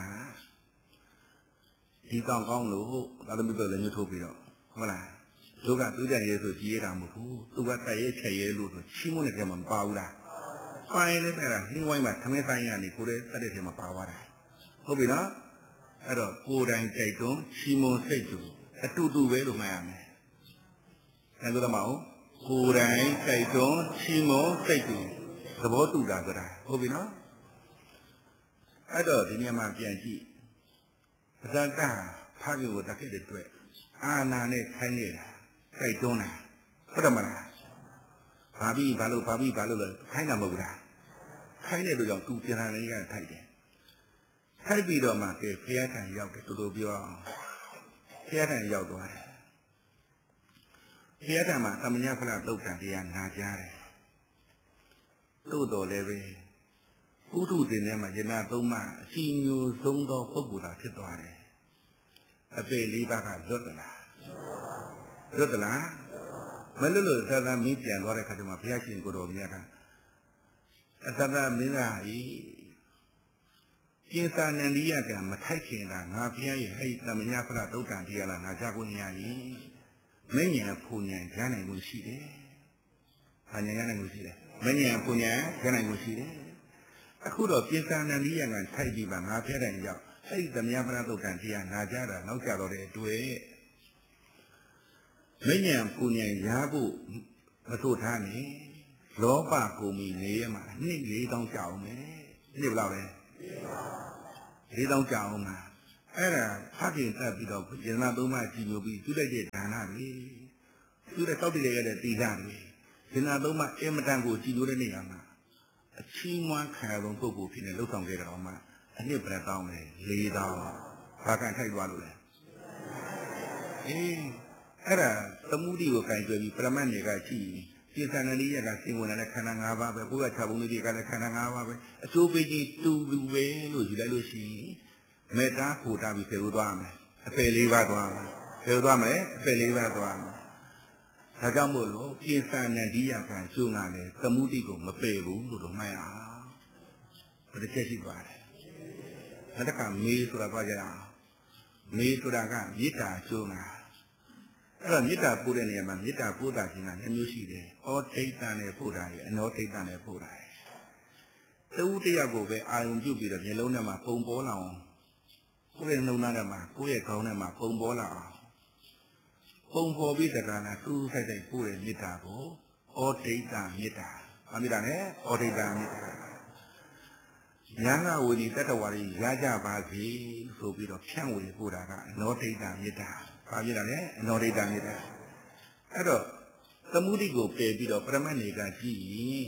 ဒီကောင်းကောင်းလို့သာသမီတို့လည်းညှို့ထုတ်ပြီးတော့ဟုတ်လားသူကသူကြရဲဆိုကြည်ရတာမဟုတ်ဘူးသူကတိုက်ရဲချက်ရဲလို့ဆိုချီးမွမ်းတဲ့ထဲမှာမပါဘူးလားပိုင်းလေးပဲလားနှင်းဝိုင်းမှာသမင်းဆိုင်ကနေကိုယ်တည်းတက်တဲ့ထဲမှာပါသွားတာဟုတ်ပြီနော်အဲ့တော့ကိုယ်တိုင်တိုက်တွန်းချီးမွမ်းစိတ်တူအတူတူပဲလို့မှတ်ရမယ်အဲ့လိုတော့မဟုတ်ကိုယ်တိုင်တိုက်တွန်းချီးမွမ်းစိတ်တူသဘောတူတာဆိုတာဟုတ်ပြီနော်အဲ့တော့ဒီနေရာမှာပြန်ကြည့်ပဇာတဖခင်ကိုတတ်ခဲ့တဲ့အတွက်အာနာနဲ့ခိုင်းနေတာတိုက်တွန်းတာဟုတ်တယ်မလားဘာလို့လဲခိုင်းတာမဟုတ်ဘူးလားခိုင်းတဲ့လူကြောင့်သူပြန်လာနေကြထိုက်တယ်ထိုက်ပြီးတော့မှကဲဖခင်ထံရောက်တယ်တူပြောအောင်ဖခင်ထံရောက်သွားတယ်ဖခင်ထံမှာသမညဖလားသုတ်တန်တရားနာကြားတယ်တို့တော်လည်းပဲဥထုတင်ထဲမှာယနာသုံးပါးအစီမျိုးဆုံးသောပုဂ္ဂိုလ်သာဖြစ်သွားတယ်အပေလေးပါးကလွတ်သလားမလွတ်လို့သာသမီးပြန်သွားတဲ့ခါကျမှဘုရားရှင်ကိုတော်မြတ်ကအသဒမင်းသားဤပြင်စာနန္ဒီယကံမထိုက်ခင်တာငါဘုရားရဲ့ဟဲ့သမညဖလားသုတ်တန်တရားလားငါကြကိုည၏မဉ္ဇဉ်ဖူဉ္ဇဉ်ရနိုင်မှုရှိတယ်။ဘာဉာဏ်ရနိုင်မှုရှိလဲ။မဉ္ဇဉ်ဖူဉ္ဇဉ်ရနိုင်မှုရှိတယ်။အခုတော့ပြင်စာနန္ဒီယကံထိုက်ပြီးပါငါဘုရားတိုင်ရောက်အဲ့ဒီသမယဖလားသုတ်တန်တရားငါကြတာနောက်ကြတော့တဲ့တွေ့မဉ္ဇဉ်ဖူဉ္ဇဉ်ရဖို့မဆိုထားနဲ့လောဘကိုမီနေရမှာနှစ်4000ကြာအောင်မယ်နှစ်ဘယ်လောက်လဲ4000ကြာအောင်မှာအဲ့ဒါဖခင်တက်ပြီးတော့ယန္နာသုံးပါးကြည်ညိုပြီးသူတဲ့တဲ့ဒါနတွေသူတဲ့တောက်တရရတဲ့တိလာတွေယန္နာသုံးပါးအမတန်ကိုကြည်ညိုတဲ့နေရာမှာအချီးမွမ်းခံရသောပုဂ္ဂိုလ်ဖြစ်နေလှုပ်ဆောင်ခဲ့ကြတော့မှအနှစ်ပြတ်တောင်းတယ်၄တောင်းဘာကန်ထိုက်သွားလို့လဲအေးအဲ့ဒါသမုဒိကိုကင်ကြွယ်ပြီးပရမတ်တွေကကြည့်ပြစ္ဆာနတိရကစင်ဝင်တဲ့ခန္ဓာ၅ပါးပဲဘုရားခြားပုံလေးတွေကလည်းခန္ဓာ၅ပါးပဲအကျိုးပေးခြင်းတူလူပဲလို့ယူလိုက်လို့ရှိရင်မေတ္တာဟူတာပြီးဖေလို့သွားမယ်အပယ်၄ပါးသွားမယ်ဖေလို့သွားမယ်အပယ်၄ပါးသွားမယ်ဒါကြောင့်မို့လို့ပြစ္ဆာနတိရကကျုံလာတယ်သမုဒိကိုမပယ်ဘူးလို့တော့မှတ်အောင်ဘယ်တစ်ချက်ရှိသွားလဲနောက်တစ်ခါမေးဆိုတာသွားကြအောင်မေးဆိုတာကမေတ္တာကျုံလာအဲ့တော့မေတ္တာပို့တဲ့နေရာမှာမေတ္တာပို့တာခြင်းက2မျိုးရှိတယ်။ဩဒိဋ္ဌာနဲ့ပို့တာရယ်အနောဒိဋ္ဌာနဲ့ပို့တာရယ်။တူတယောက်ကိုပဲအာယုံပြုပြီးတော့မျက်လုံးထဲမှာပုံပေါ်လာအောင်ကိုယ့်ရဲ့နှုံသားထဲမှာကိုယ့်ရဲ့ခေါင်းထဲမှာပုံပေါ်လာအောင်ပုံပေါ်ပြီးတက္ကနာသူ့ဆိုင်ဆိုင်ပို့တဲ့မေတ္တာကိုဩဒိဋ္ဌာမေတ္တာ။ဘာမေတ္တာလဲဩဒိဋ္ဌာမေတ္တာ။ဉာဏ်ကဝိနည်းတတ္တဝါတွေရကြပါစေဆိုပြီးတော့ဖြန့်ဝေပို့တာကအနောဒိဋ္ဌာမေတ္တာ။ဘာဖြစ်တာလဲအနောဒိဋ္ဌာမေတ္တာအဲ့တော့သမုဒိကိုပယ်ပြီးတော့ပရမတ်တွေကကြည့်ရင်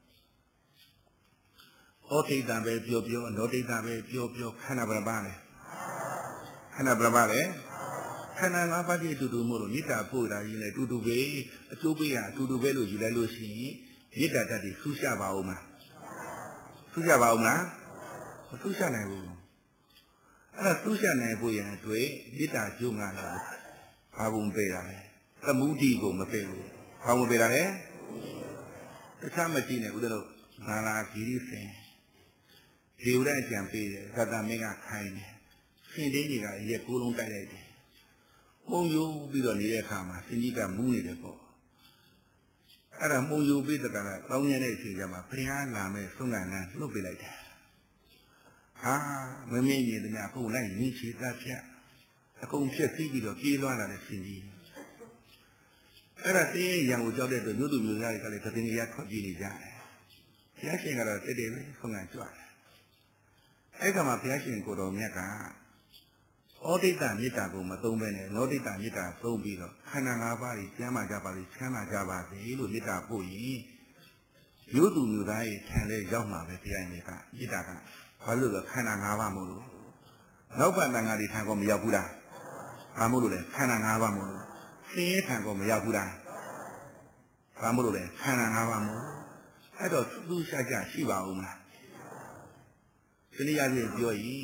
ဩဒိဋ္ဌာပဲပြောပြောအနောဒိဋ္ဌာပဲပြောပြောခန္ဓာဘယ်ပါလဲခန္ဓာဘယ်ပါလဲခန္ဓာ၅ပါးပြည့်တူတူမို့လို့မေတ္တာပို့တာကြီးလည်းတူတူပဲအကျိုးပေးတာတူတူပဲလို့ယူလိုက်လို့ရှိရင်မေတ္တာတတ်ပြီးဆူးရှပါဦးမလားဆူးရှပါဦးမလားမဆူးရှနိုင်ဘူးအဲ့ဒါသူ့ရှာနိုင်ဖို့ရန်အတွက်မေတ္တာကျုံးကလည်းဘာဘုံပေးတာလဲသမုဒိကိုမပေးဘူးဘာဘုံပေးတာလဲတခြားမကြည့်နဲ့ဦးတို့နာလာဂီရိစင်ဒီဥတဲ့အကြံပေးတယ်သတ္တမင်းကခိုင်းတယ်ရှင်တင်းကြီးကရက်ကိုးလုံးတိုက်လိုက်တယ်ပုံယူပြီးတော့နေတဲ့အခါမှာရှင်ကြီးကမူးနေတယ်ပေါ့အဲ့ဒါပုံယူပြီးတဲ့ကလာတောင်းရတဲ့အချိန်ကျမှဘုရားလာမဲ့ဆုံးကဏ္ဍလှုပ်ပေးလိုက်တယ်ဟာမင်းမင်းကြီးတည်းအခုလိုက်ရင်းချေတတ်ဖြတ်အကုန်ဖြစ်ပြီးတော့ပြေးလွှားလာတဲ့ရှင်ကြီးအဲ့ဒါတင်းရံကိုကြောက်တဲ့အတွက်မြို့သူမြို့သားတွေကလည်းသတင်းရထွက်ပြေးနေကြတယ်ဘုရားရှင်ကတော့တည်တည်ပဲဆုံးကကြွတယ်အဲ့ကမှာဘုရားရှင်ကိုတော်မြတ်ကဩဒိဋ္ဌမေတ္တာကိုမသုံးဘဲနဲ့နောဒိဋ္ဌမေတ္တာသုံးပြီးတော့ခန္ဓာ၅ပါးကြီးကျမ်းမာကြပါလိမ့်ချမ်းသာကြပါစေလို့မေတ္တာပို့ရင်မြို့သူမြို့သားရဲ့ထံလဲရောက်မှာပဲဘုရားရှင်ကမေတ္တာကဘာလို့လဲခန္ဓာ၅ပါးမို့လို့နောက်ပတ်တန်ဃာတွေထံကောမရောက်ဘူးလားဘာမို့လို့လဲခန္ဓာ၅ပါးမို့လို့သင်ရဲ့ထံကောမရောက်ဘူးလားဘာမို့လို့လဲခန္ဓာ၅ပါးမို့အဲ့တော့သူ့ရှာကြရှိပါဦးမလားဒီနေ့ရည်ပြောရင်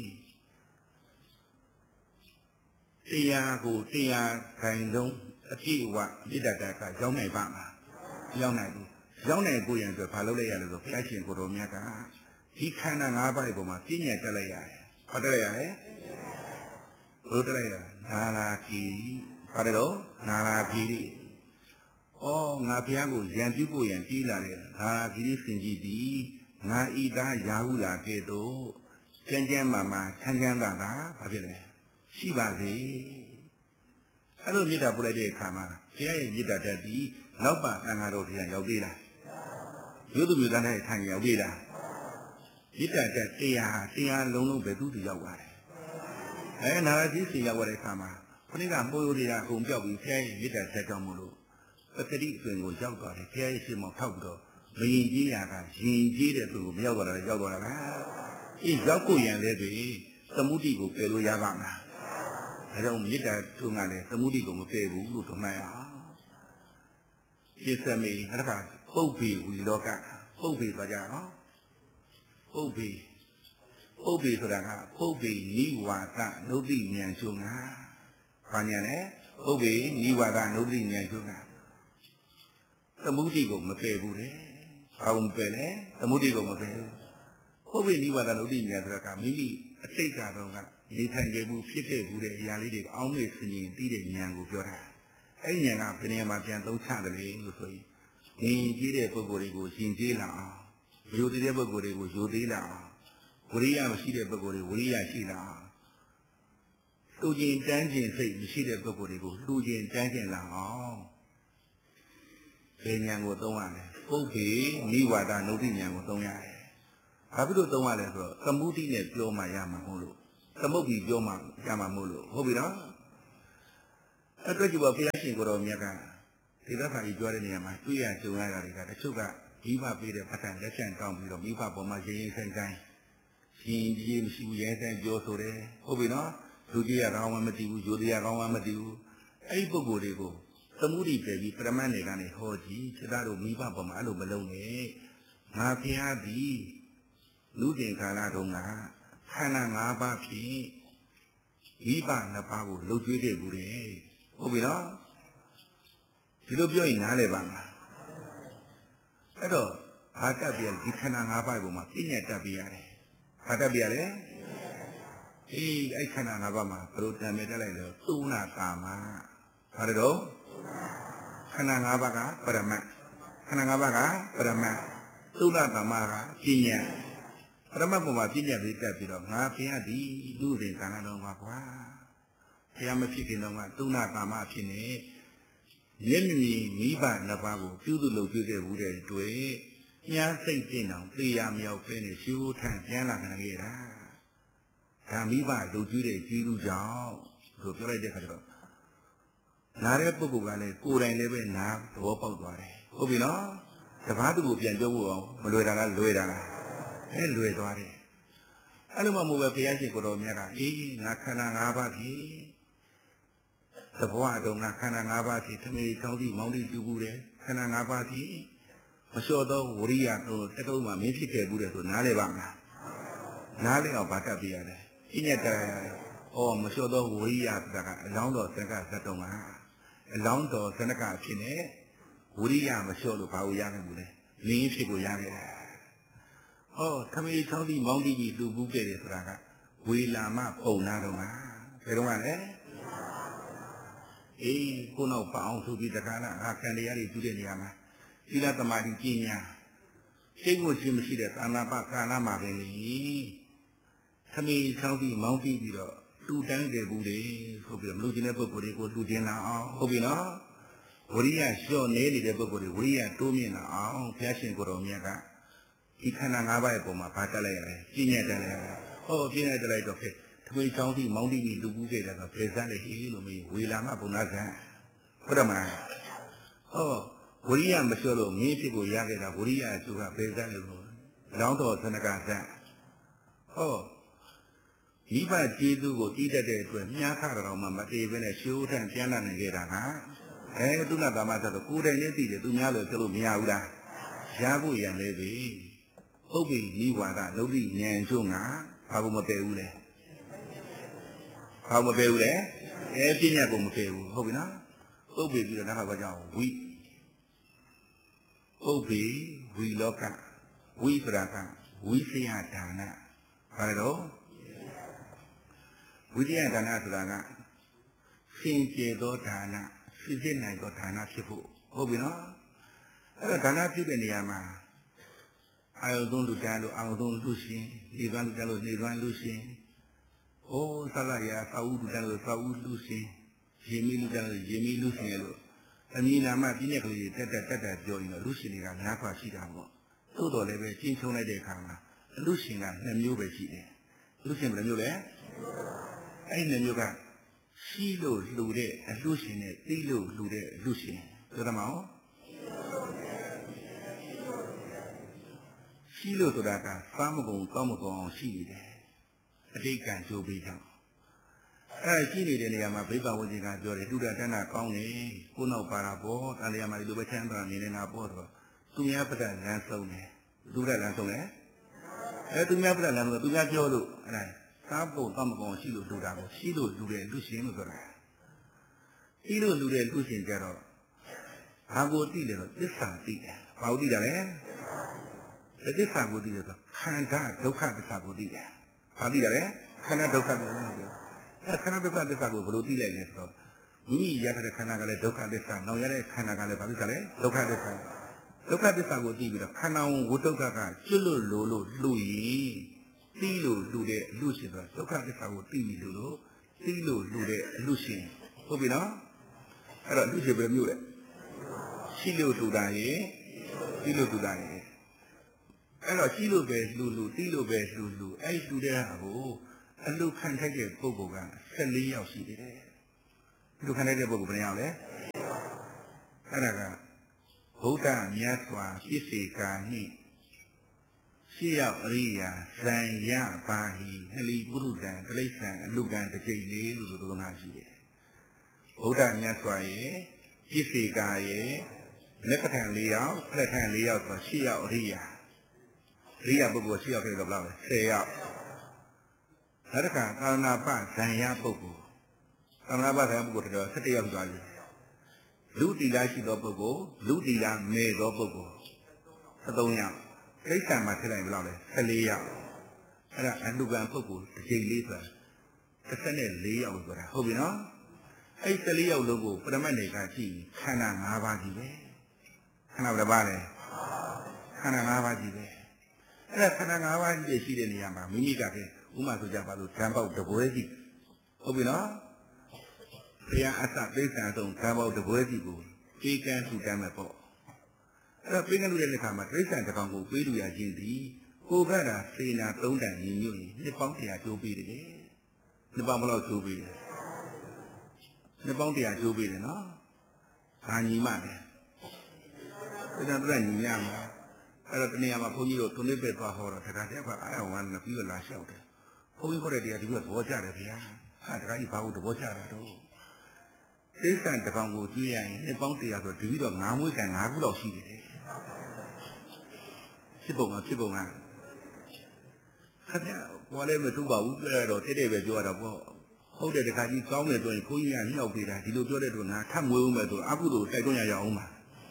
တရားကိုတရားခိုင်ဆုံးအပြည့်အဝမေတ္တာတကရောက်နိုင်ပါမှာရောက်နိုင်ဘူးရောက်နိုင်ကိုရင်ဆိုဘာလုပ်လိုက်ရလဲဆိုဘုရားရှင်ကိုတော်မြတ်ကဒီခန္ဓာ၅ပါးပေါ်မှာပြည့်ညတ်တက်လိုက်ရတယ်။ဘာတက်လိုက်ရလဲ။ဘုတက်လိုက်ရနာလာခီဘာလဲတော့နာလာခီ။အော်ငါဘုရားကိုရံပြုဖို့ရန်ကြီးလာတယ်။နာလာခီစင်ကြီးဒီငါဤသားရာဟုလာခဲ့တော့ကျမ်းကျမ်းမာမာချမ်းချမ်းသာသာဘာဖြစ်လဲ။ရှိပါစေ။အဲ့လိုမေတ္တာပို့လိုက်တဲ့အခါမှာဘုရားရဲ့မေတ္တာတတ်ပြီးနောက်ပါအင်္ဂါတော်ဘုရားရောက်သေးလား။ရိုးသူမျိုးသားတဲ့ထိုင်ရောက်သေးလား။မေတ္တာတက်တရားလုံးလုံးပဲသူ့တူရောက်သွားတယ်နာရကြီးစီရောက်တဲ့အခါမှာခொနည်းကပိုးရိုးတွေကအကုန်ပြောက်ပြီးဖျားရဲ့မေတ္တာတက်ကြောင်းမလို့ပတ္တိအသွင်ကိုရောက်သွားတယ်ဖျားရဲ့ရှင်မောက်ထောက်ပြီးတော့မရင်ကြီးရာကရင်ကြီးတဲ့သူကိုမရောက်သွားတာလည်းရောက်သွားတာလားအေးရောက်ကိုရန်လည်းပဲသမုဒိကိုပယ်လို့ရပါမလားဒါကြောင့်မေတ္တာထုံးကလည်းသမုဒိကိုမပယ်ဘူးလို့ဆိုမှရအောင်ပြစ္ဆမေအဲ့ဒါကပုပ္ပေဝီလောကပုပ္ပေသွားကြနော်ပုပ္ပေဆိုတာကပုပ္ပေနိဝါဒနုတိဉာဏ်ရှုငါဘာဉာဏ်လဲပုပ္ပေနိဝါဒနုတိဉာဏ်ရှုငါသမုဒိကိုမပယ်ဘူးလေဘာလို့မပယ်လဲသမုဒိကိုမပယ်ဘူးပုပ္ပေနိဝါဒနုတိဉာဏ်ဆိုတာကမိမိအတိတ်ကတော့ကနေထိုင်ခဲ့မှုဖြစ်ခဲ့မှုတဲ့အရာလေးတွေအောင်းနေဆင်ရင်ပြီးတဲ့ဉာဏ်ကိုပြောတာအဲ့ဒီဉာဏ်ကဘယ်နေရာမှာပြန်သုံးချတယ်လေလို့ဆိုရင်ဉာဏ်ကြီးတဲ့ပုဂ္ဂိုလ်တွေကိုရှင်ကျေးလာအောင်ယုံတဲ့ပုဂ္ဂိုလ်တွေကိုယုံသေးလာအောင်ဝိရိယမရှိတဲ့ပုဂ္ဂိုလ်တွေဝိရိယရှိလာအောင်လူကျင်တန်းကျင်စိတ်မရှိတဲ့ပုဂ္ဂိုလ်တွေကိုလူကျင်တန်းကျင်လာအောင်ဘယ်ဉာဏ်ကိုသုံးရလဲပုပ္ပေနိဝါဒနုတိဉာဏ်ကိုသုံးရတယ်ဘာဖြစ်လို့သုံးရလဲဆိုတော့သမုဒိနဲ့ပြောမှရမှာမဟုတ်လို့သမုတ်ပြီးပြောမှကြမှာမို့လို့ဟုတ်ပြီနော်အတွက်ကြည့်ပါဘုရားရှင်ကိုတော်မြတ်ကဒေသခံကြီးကြွားတဲ့နေရာမှာတွေ့ရကြုံရတာတွေကတချို့ကမိဘပေးတဲ့ပတ်စံလက်ချံတောင်းပြီးတော့မိဘပေါ်မှာရင်ရင်ဆိုင်ဆိုင်ရှင်ကြီးမရှိဘူးရဲဆိုင်ပြောဆိုတယ်ဟုတ်ပြီနော်လူကြီးရကောင်းမှမတည်ဘူးယူတရားကောင်းမှမတည်ဘူးအဲ့ဒီပုဂ္ဂိုလ်တွေကိုသမုဒိပြေပြီးပရမတ်တွေကနေဟောကြည့်ခြေသားတို့မိဘပေါ်မှာအဲ့လိုမလုံးနဲ့ငါဖျားသည်လူကျင်ခါလာတုန်းကခန္ဓာ၅ပါးဖြင့်မိဘနှစ်ပါးကိုလှုပ်ကြွေးခဲ့ဘူးတယ်ဟုတ်ပြီနော်ဒီလိုပြောရင်နားလည်ပါမလားအဲ့တော့ဘာတက်ပြဒီခန္ဓာ၅ပါးကိုမှပြည့်ညတ်တက်ပြရတယ်ဘာတက်ပြရလဲအေးအဲ့ခန္ဓာ၅ပါးမှာဘယ်လိုတံမဲ့တက်လိုက်လဲသုဏကာမဘာလဲတော့ခန္ဓာ၅ပါးကပရမတ်ခန္ဓာ၅ပါးကပရမတ်သုဏကာမကပြည့်ညတ်ပရမတ်ပေါ်မှာပြည့်ညတ်လေးတက်ပြီးတော့ငါဘုရားဒီလူစဉ်ကာလတော်မှာကွာဘုရားမဖြစ်ခင်တော့ကသုဏကာမဖြစ်နေမျက်မြင်မိဘနှစ်ပါးကိုပြုစုလုပ်ကြည့်ခဲ့ဘူးတဲ့တွေ့ညာစိတ်ကျင့်အောင်သေရမြောက်ပဲနဲ့ရှိုးထန်ပြန်လာနိုင်ခဲ့တာဒါမိဘလုပ်ကြည့်တဲ့ကြီးလူကြောင့်ဆိုပြောလိုက်တဲ့ခါကျတော့နားတဲ့ပုဂ္ဂိုလ်ကလည်းကိုယ်တိုင်လည်းပဲနားသဘောပေါက်သွားတယ်ဟုတ်ပြီနော်တပားသူကိုပြန်ပြောဖို့အောင်မလွယ်တာလားလွယ်တာလားအဲလွယ်သွားတယ်အဲ့လိုမှမို့ပဲဘုရားရှင်ကိုတော်မြတ်ကအေးငါခန္ဓာ၅ပါးဖြစ်သဘောအတုံးကခန္ဓာ၅ပါးဖြစ်သမေကောင်းသည့်မောင်းသည့်ပြုဘူးတယ်ခန္ဓာ၅ပါးဖြစ်မလျှော့သောဝရိယတို့တတုံးမှာမင်းဖြစ်ခဲ့ဘူးတယ်ဆိုနားလည်ပါမလားနားလည်အောင်ဗာတတ်ပြရတယ်အညက်တရားရတယ်ဩမလျှော့သောဝရိယဆိုတာကအလောင်းတော်သက္ကသတ္တုံးကအလောင်းတော်သနကအဖြစ်နဲ့ဝရိယမလျှော့လို့ဘာကိုရခဲ့ဘူးလဲမင်းဖြစ်ကိုရခဲ့တယ်ဟောသမေကောင်းသည့်မောင်းသည့်ကြီးလူဘူးခဲ့တယ်ဆိုတာကဝေလာမပုံနာတော့မှာဘယ်တော့မှလဲအေးကိုနောက်ပအောင်ဆိုပြီးတခါလားငါကံတရားတွေပြုတဲ့နေရာမှာသီလသမာဓိပညာစိတ်ကိုချင်းမရှိတဲ့သာနာပကာလမှာပဲလေသမီးချောင်းပြီးမောင်းပြီးတော့တူတန်းကြဘူးလေဆိုပြီးတော့မလို့ခြင်းတဲ့ပုဂ္ဂိုလ်တွေကိုတူတင်လာအောင်ဟုတ်ပြီနော်ဝရိယလျှော့နေနေတဲ့ပုဂ္ဂိုလ်တွေဝရိယတိုးမြင့်လာအောင်ဘုရားရှင်ကိုယ်တော်မြတ်ကဒီခန္ဓာ၅ပါးရဲ့ပုံမှာဗာတက်လိုက်ရတယ်ပြည့်ညတ်တက်လိုက်ရတယ်ဟောပြည့်ညတ်တက်လိုက်တော့ဖြစ်သမီးချောင်းပြီးမောင်းပြီးလူဘူးခဲ့တယ်ဆိုဘယ်စမ်းလေဟေးလို့မေးဝေလာမဘုံနာဆန်းဟုတ်တယ်မလားဟောဝရိယမလျှော့လို့မင်းဖြစ်ကိုရခဲ့တာဝရိယအကျိုးကဘယ်စမ်းလို့လောင်းတော်သနကဆန်းဟောမိဘကျေးဇူးကိုတည်တတ်တဲ့အတွက်မြားခါတော်မှမတည်ဘဲနဲ့ရှိုးထန်ပြန်လာနိုင်ခဲ့တာဟာသုဏကာမဆိုတော့ကိုယ်တိုင်နဲ့သိတယ်သူများလို့ပြောလို့မရဘူးလားရဖို့ရံလေပြီပုပ္ပိနိဝါဒလောကိဉာဏ်ချုပ်ငါဘာကိုမပယ်ဘူးလဲဘာမပယ်ဘူးလဲပြည့်ညတ်ကိုမပယ်ဘူးဟုတ်ပြီနော်ပုပ္ပိပြီးတော့နောက်ဘာကြောင့်ဝိပုပ္ပိဝိလောကဝိပရာကဝိသယဒါနဘာလဲတော့ဝိသယဒါနဆိုတာကစင်ကြယ်သောဒါနစစ်နိုင်သောဒါနဖြစ်ဖို့ဟုတ်ပြီနော်အဲ့တော့ဒါနဖြစ်တဲ့နေရာမှာအာယုသုံးလူတန်းလို့အာယုသုံးလူရှင်ဒီကံလူတန်းလို့ဒီကံလူရှင်ဩသလရာသာဝုလူတန်းလို့သာဝုလူရှင်ရေမီလူတန်းလို့ရေမီလူရှင်လို့အမည်နာမပြည့်ညက်ကလေးတက်ပြောရင်တော့လူရှင်တွေကများစွာရှိတာပေါ့သို့တော်လည်းပဲကျင်းချုံလိုက်တဲ့အခါမှာလူရှင်က2မျိုးပဲရှိတယ်လူရှင်ဘယ်နှမျိုးလဲအဲ့2မျိုးကရှိလို့လှူတဲ့အလှရှင်နဲ့သိလို့လှူတဲ့အလှရှင်ပြောသမောရှိလို့ဆိုတာကစားမကုန်ကောင်းမကုန်အောင်ရှိနေတယ်အတိတ်ကံကြိုးပေးကြောင်းအဲ့ရှိနေတဲ့နေရာမှာဘိဗ္ဗဝိဇ္ဇင်ကပြောတယ်တူတာတဏ္ဍကောင်းတယ်ကိုနောက်ပါတာပေါ့တန်လျာမှာဒီလိုပဲချမ်းသာနေနေတာပေါ့ဆိုတော့သူများပဒလမ်းဆုံးတယ်သူကလမ်းဆုံးတယ်သူများပဒလမ်းဆုံးသူများပြောလို့အဲ့ဒါစားဖို့ကောင်းမကုန်ရှိလို့လှူတာကိုရှိလို့လှူတဲ့လူရှင်လို့ဆိုတာရှိလို့လှူတဲ့လူရှင်ကြတော့ဘာကိုသိလဲတော့သစ္စာသိတယ်ဘာကိုသိတာလဲသစ္စာကိုသိတယ်ဆိုခန္ဓာဒုက္ခသစ္စာကိုသိတယ်ဘာသိတာလဲခန္ဓာဒုက္ခသစ္စာကိုခန္ဓာဒုက္ခသစ္စာကိုဘယ်လိုသိလိုက်လဲဆိုတော့မိမိရတဲ့ခန္ဓာကလည်းဒုက္ခသစ္စာနောက်ရတဲ့ခန္ဓာကလည်းဘာသစ္စာလဲဒုက္ခသစ္စာဒုက္ခသစ္စာကိုသိပြီးတော့ခန္ဓာဝိတုဒ္ဓကကျွတ်လို့လို့လှူရင်သိလို့လှူတဲ့အလှရှင်ဆိုတာဒုက္ခသစ္စာကိုသိပြီလို့သိလို့လှူတဲ့အလှရှင်ဟုတ်ပြီနော်အဲ့တော့လှူရှင်ဘယ်မျိုးလဲရှိလို့လှူတာရေသိလို့လှူတာရေအဲ့တော့ရှိလို့ပဲလှူသိလို့ပဲလှူအဲ့လှူတဲ့ဟာကိုအလူခံထိုက်တဲ့ပုဂ္ဂိုလ်က14ယောက်ရှိတယ်အလူခံထိုက်တဲ့ပုဂ္ဂိုလ်ဘယ်နှယောက်လဲအဲ့ဒါကဗုဒ္ဓမြတ်စွာပြည့်စေကာနှင့်ရှိရောက်အရိယာဇံရပါဟိဟလိပုရုဒံတိဋ္ဌံအလူကံတစ်ကြိမ်လေးလို့ဆိုတော့နာရှိတယ်ဗုဒ္ဓမြတ်စွာရဲ့ပြည့်စေကာရဲ့လက်ပထံ4ယောက်လက်ထံ4ယောက်ဆိုရှိရောက်အရိယာပုဂ္ဂိုလ်ရှိရောက်ခဲ့တော့ဘယ်လောက်လဲ10ယောက်နောက်တစ်ခါသာသနာပဇံရပုဂ္ဂိုလ်သာသနာပဇံရပုဂ္ဂိုလ်တော်17ယောက်သွားပြီလူတီလာရှိသောပုဂ္ဂိုလ်လူတီလာမဲ့သောပုဂ္ဂိုလ်13ယောက်တိဋ္ဌံမှာထည့်လိုက်ဘယ်လောက်လဲ14ယောက်အဲ့ဒါအလူကံပုဂ္ဂိုလ်တစ်ကြိမ်လေးဆိုတာ14ယောက်ဆိုတာဟုတ်ပြီနော်အဲ့14ယောက်လုံးကိုပရမတ်နေကကြည့်ခန္ဓာ5ပါးကြီးပဲခန္ဓာဘယ်ပါလဲခန္ဓာ5ပါးကြီးပဲအဲ့ဒါခန္ဓာ5ပါးကြီးရှိတဲ့နေရာမှာမိမိကတည်းဥမာဆိုကြပါလို့ဓာတ်ပေါက်တပွဲစီဟုတ်ပြီနော်ဘုရားအစသိက္ခာဆုံးဓာတ်ပေါက်တပွဲစီကိုပေးကမ်းထူတမ်းမဲ့ပေါ့အဲ့တော့ပေးကမ်းထူတဲ့အခါမှာတိဋ္ဌံတစ်ကောင်ကိုပေးလူရခြင်းသည်ကိုယ်ကတာစေနာ3တန်ညီညွတ်ရင်နှစ်ပေါင်း100ကျိုးပေးတယ်နှစ်ပေါင်းဘယ်လောက်ကျိုးပေးလဲနှစ်ပေါင်း100ကျိုးပေးတယ်နော်ဘာညီမလဲဒါကြောင့်သူကညီရမှာအဲ့တော့တနေရာမှာဘုန်းကြီးတို့သူနစ်ပဲသွားဟောတော့တရားတဲ့ကအာရဝမ်းနဲ့ပြီးတော့လာလျှောက်တယ်ဘုန်းကြီးခေါ်တဲ့တရားဒီကသဘောကျတယ်ဗျာတရားကြီးဘာလို့သဘောကျတာတော့သိက္ခာတစ်ကောင်ကိုကြည့်ရရင်နှစ်ပေါင်း100ဆိုဒီပြီးတော့9မွေးကံ9ခုလောက်ရှိတယ်ဖြစ်ပုံကခက်ဗျာဘောလည်းမတူပါဘူးပြောရတော့တိတ်ပဲပြောရတာပေါ့ဟုတ်တယ်တခါကြီးကောင်းတယ်ဆိုရင်ဘုန်းကြီးကညှောက်ပေးတာဒီလိုပြောတဲ့တော့ငါထပ်မွေးဦးမယ်ဆိုအကုသိုလ်တိုက်တွန်းရအောင်ပါ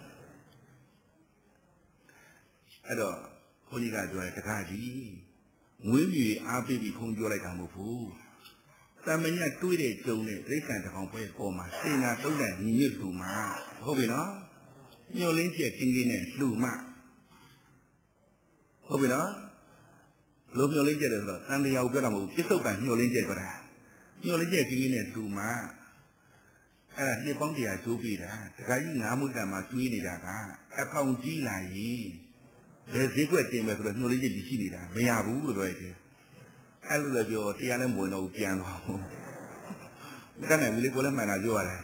အဲ့တော့ဘုန်းကြီးကပြောတယ်တခါကြီးငွေမြေအားပေးပြီးဘုန်းပြောလိုက်တာမဟုတ်ဘူးတမညတွေးတဲ့ကြုံတဲ့သိက္ခာတစ်ကောင်ပဲပေါ်မှာစေနာ3တန်ညီညွတ်လူမှာဟုတ်ပြီနော်ညှို့လင်းကျက်တင်းတင်းနဲ့လူမှာဟုတ်ပြီနော်လိုညှို့လင်းကျက်တယ်ဆိုတော့တန်တရားကိုပြောတာမဟုတ်ဘူးပြစ္ဆုတ်ကညှို့လင်းကျက်ပြောတာညှို့လင်းကျက်တင်းတင်းနဲ့လူမှာအဲ့ဒါနှစ်ပေါင်း100ကျိုးပြီးတာတခါကြီး9မှုတန်မှာကျွေးနေတာကအကောင်ကြီးလာရင်ဘယ်ဈေးကွက်တင်မယ်ဆိုတော့ညှို့လင်းကျက်ပြီးရှိနေတာမရဘူးလို့ပြောရတယ်အဲ့လိုလည်းပြောတရားလည်းမဝင်တော့ဘူးပြန်သွားဘူးမကနိုင်ဘူးလေကိုလည်းမှန်တာပြောရတယ်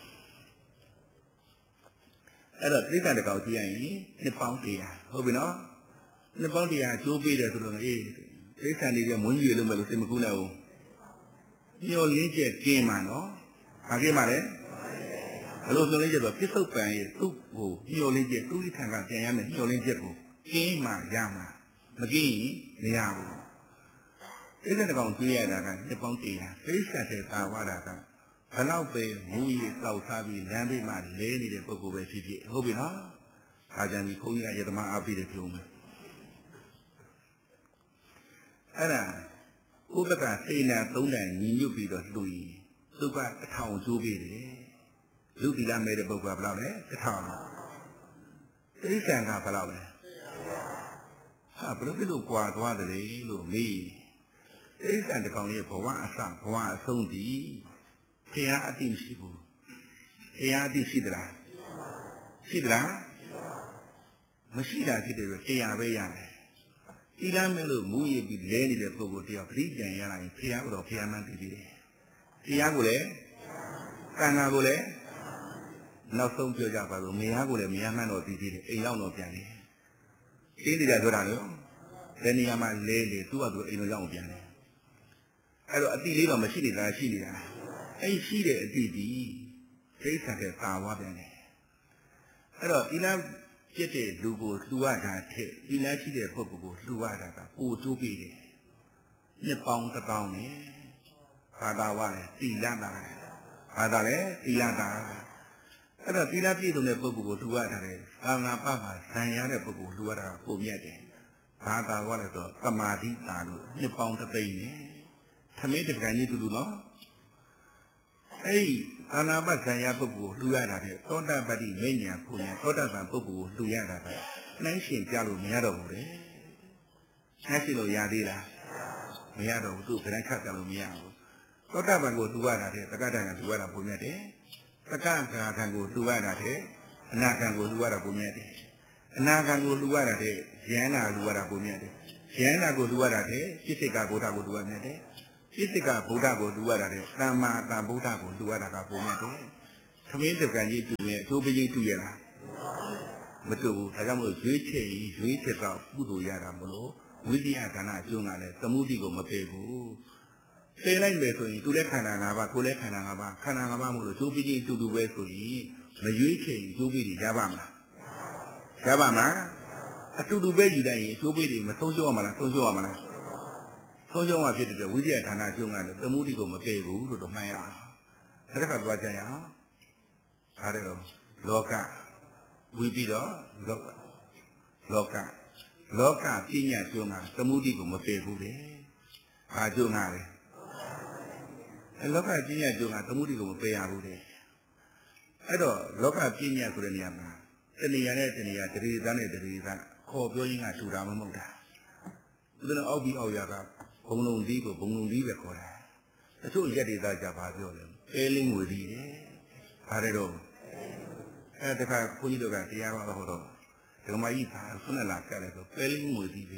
အဲ့တော့သိက္ခာတစ်ကောင်ကြည့်ရရင်နှစ်ပေါင်း100ဟုတ်ပြီနော်နှစ်ပေါင်း100အကျိုးပေးတယ်ဆိုတော့အေးသိက္ခာနေပြမွန်းကြီးလို့မယ်လို့စိတ်မကူးနိုင်ဘူးညှော်လင်းကျက်ကင်းမှာနော်ဘာကင်းမှာလဲဘလို့ညှော်လင်းကျက်ဆိုပြစ္ဆုတ်ပံရဲ့သူ့ကိုညှော်လင်းကျက်သူ့ထံကပြန်ရမယ်ညှော်လင်းကျက်ကိုကင်းမှရမှာမကင်းရင်မရဘူးသိက္ခာတစ်ကောင်ကြည့်ရတာကနှစ်ပေါင်း100သိက္ခာတဲ့သာဝတာကဘလောက်ပဲမူကြီးတောက်စားပြီးလမ်းဘေးမှာလဲနေတဲ့ပုဂ္ဂိုလ်ပဲဖြစ်ဖြစ်ဟုတ်ပြီနော်။ဒါကြောင့်ဒီဘုန်းကြီးကယတမအားပေးတယ်ပြောမယ်။အဲ့ဒါဥပကစေနာ3တန်ညီညွတ်ပြီးတော့လှူရင်သူက1000ကျိုးပေးတယ်။လူတီလာမဲ့တဲ့ပုဂ္ဂိုလ်ကဘယ်လောက်လဲ1000။တိစ္ဆန်ကဘယ်လောက်လဲ။ဟာဘယ်လိုဖြစ်လို့ကွာသွားတယ်လို့မေးတိစ္ဆန်တစ်ကောင်ရဲ့ဘဝအစဘဝအဆုံးတည်းတရားအတိမရှိဘူးတရားအတိရှိသလားရှိသလားမရှိတာဖြစ်တယ်ဆိုတရားပဲရတယ်ဒီလမ်းမဲ့လို့မူရပြီးလဲနေတဲ့ပုဂ္ဂိုလ်တရားပြိကြံရလာရင်ဖရာတော့ဖရာမှန်းသိသေးတယ်တရားကိုလည်းကံနာကိုလည်းနောက်ဆုံးပြောကြပါလို့မယားကိုလည်းမယားမှန်းတော့သိသေးတယ်အိမ်ရောက်တော့ပြန်တယ်သိနေတာဆိုတာလို့ဘယ်နေရာမှာလဲလေသူ့ဟာသူအိမ်တော်ရောက်ပြန်တယ်အဲ့တော့အတိလေးတော့မရှိနေတာရှိနေတာအဲ့ရှိတဲ့အတိဒီသိက္ခာတဲ့ပါဝါပြန်တယ်အဲ့တော့ဒီလားပြည့်တဲ့လူကိုလှူရတာထက်ဒီလားရှိတဲ့ပုဂ္ဂိုလ်ကိုလှူရတာကပိုကျိုးပေးတယ်နှစ်ပေါင်း1000နဲ့ဘာသာဝလဲသီလတာဘာသာလဲသီလတာအဲ့တော့သီလပြည့်စုံတဲ့ပုဂ္ဂိုလ်ကိုလှူရတာလေဘာငါပမှာဇံရတဲ့ပုဂ္ဂိုလ်လှူရတာပုံမြတ်တယ်ဘာသာဝလဲဆိုသမာဓိတာလို့နှစ်ပေါင်း3သိန်းနဲ့သမီးတက္ကန်းကြီးတူတူနော်အဲ့ဒီအာနာပဇံရပုဂ္ဂိုလ်လှူရတာတဲ့သောတာပတ္တိမိညာဘုရားသောတာပန်ပုဂ္ဂိုလ်ကိုလှူရတာကနှိုင်းရှင်ပြလို့မရတော့ဘူးလေနှိုင်းရှင်လို့ရသေးလားမရတော့ဘူးသူခရိုင်းခတ်ပြလို့မရဘူးသောတာပန်ကိုလှူရတာတဲ့တက္ကဋ္ဌကလှူရတာပုံမြတ်တယ်တက္ကဋ္ဌခံကိုလှူရတာတဲ့အနာခံကိုလှူရတာပုံမြတ်တယ်အနာခံကိုလှူရတာတဲ့ယန္နာလှူရတာပုံမြတ်တယ်ယန္နာကိုလှူရတာတဲ့စိတ်စိတ်ကဂုဋ္ဌကိုလှူရမြတ်တယ် Isika Buddha go do that, Nama Buddha go do that, Kamin the Ganji to me, to be to Yara. But to Tagamo, Switch about Budu Yaramolo, Widiatana, Junga, Tamudigo Mapego. Say like Beto, to let Kanava, Kule Kanava, Kanava, to begin to do well for ye, the UK, to be the Javama. Javama, a to do better than to be the Masojo Amana, Sojo Amana. Sojo Mafia, the Widiatana Junga, the Mudigo Mapego, to Maya. Rekabajaya, Arelo, Loka, Wibido, Loka, Tina Junga, the Mudigo Mapego, Ajunare. Loka Tina Junga, the Mudigo Mapego. I don't Loka Tina Kuraniama. Tenia, the Dane, call blowing at Suramoda. Then I'll be Oyaga, Bonum Digo, Bonum Diva. The two get it like a failing with the Paredo. At the car, Puidoga, the Yavahoro, the Maita, Sunala Calico, failing with the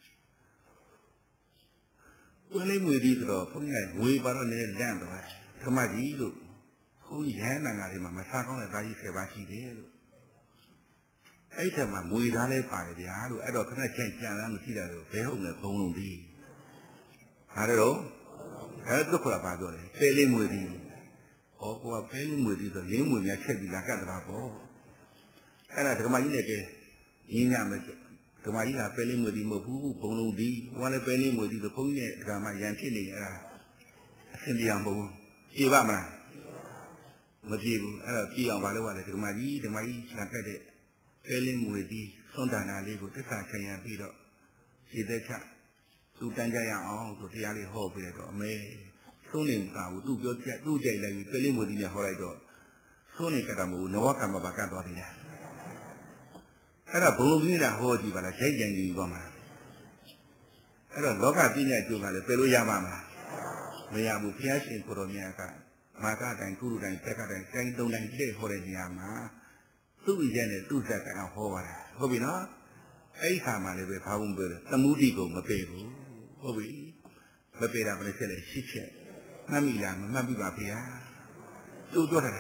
Willing with it, putting a way baron in the land, Tomadi, who is Hanna, Masako, and Rai Sebashi. I tell my Muidale by the Aru, I don't change and see that they own a phone. I don't know. I look about it, failing with you. Or failing with you, the name will not check the Lacadabo. And I tell my nigger, Inam, to my failing with him of who, Bono D, one of failing with the pony, Gama Yankini, Cindiambo, Ivama, Majibu, Pia Valua, the Mari, the Mari, Nakade. Failing with the Sondana Lego, the Sakan Pido. See the chat. To Tanjaya on to the alley hope or may. Sonin Cow, do your jet, do day like failing within the horizon. Sonin Katamu, no Wakamabaca. Era Bolivia, Hoji, but a changing Goma. Era Loca Pina to the Peluyama. We are with Piash in Poromiaka, Mata and Kuru and Pekka and Kangdon and Day for a Yama. Two Janet, two seconds of Hova. Hobina, a Hamale with Haumber, the Mudigo, Mapego, Hobi, Mapera, Bresele, Shiche, Mamila, Mabibapia, two daughters.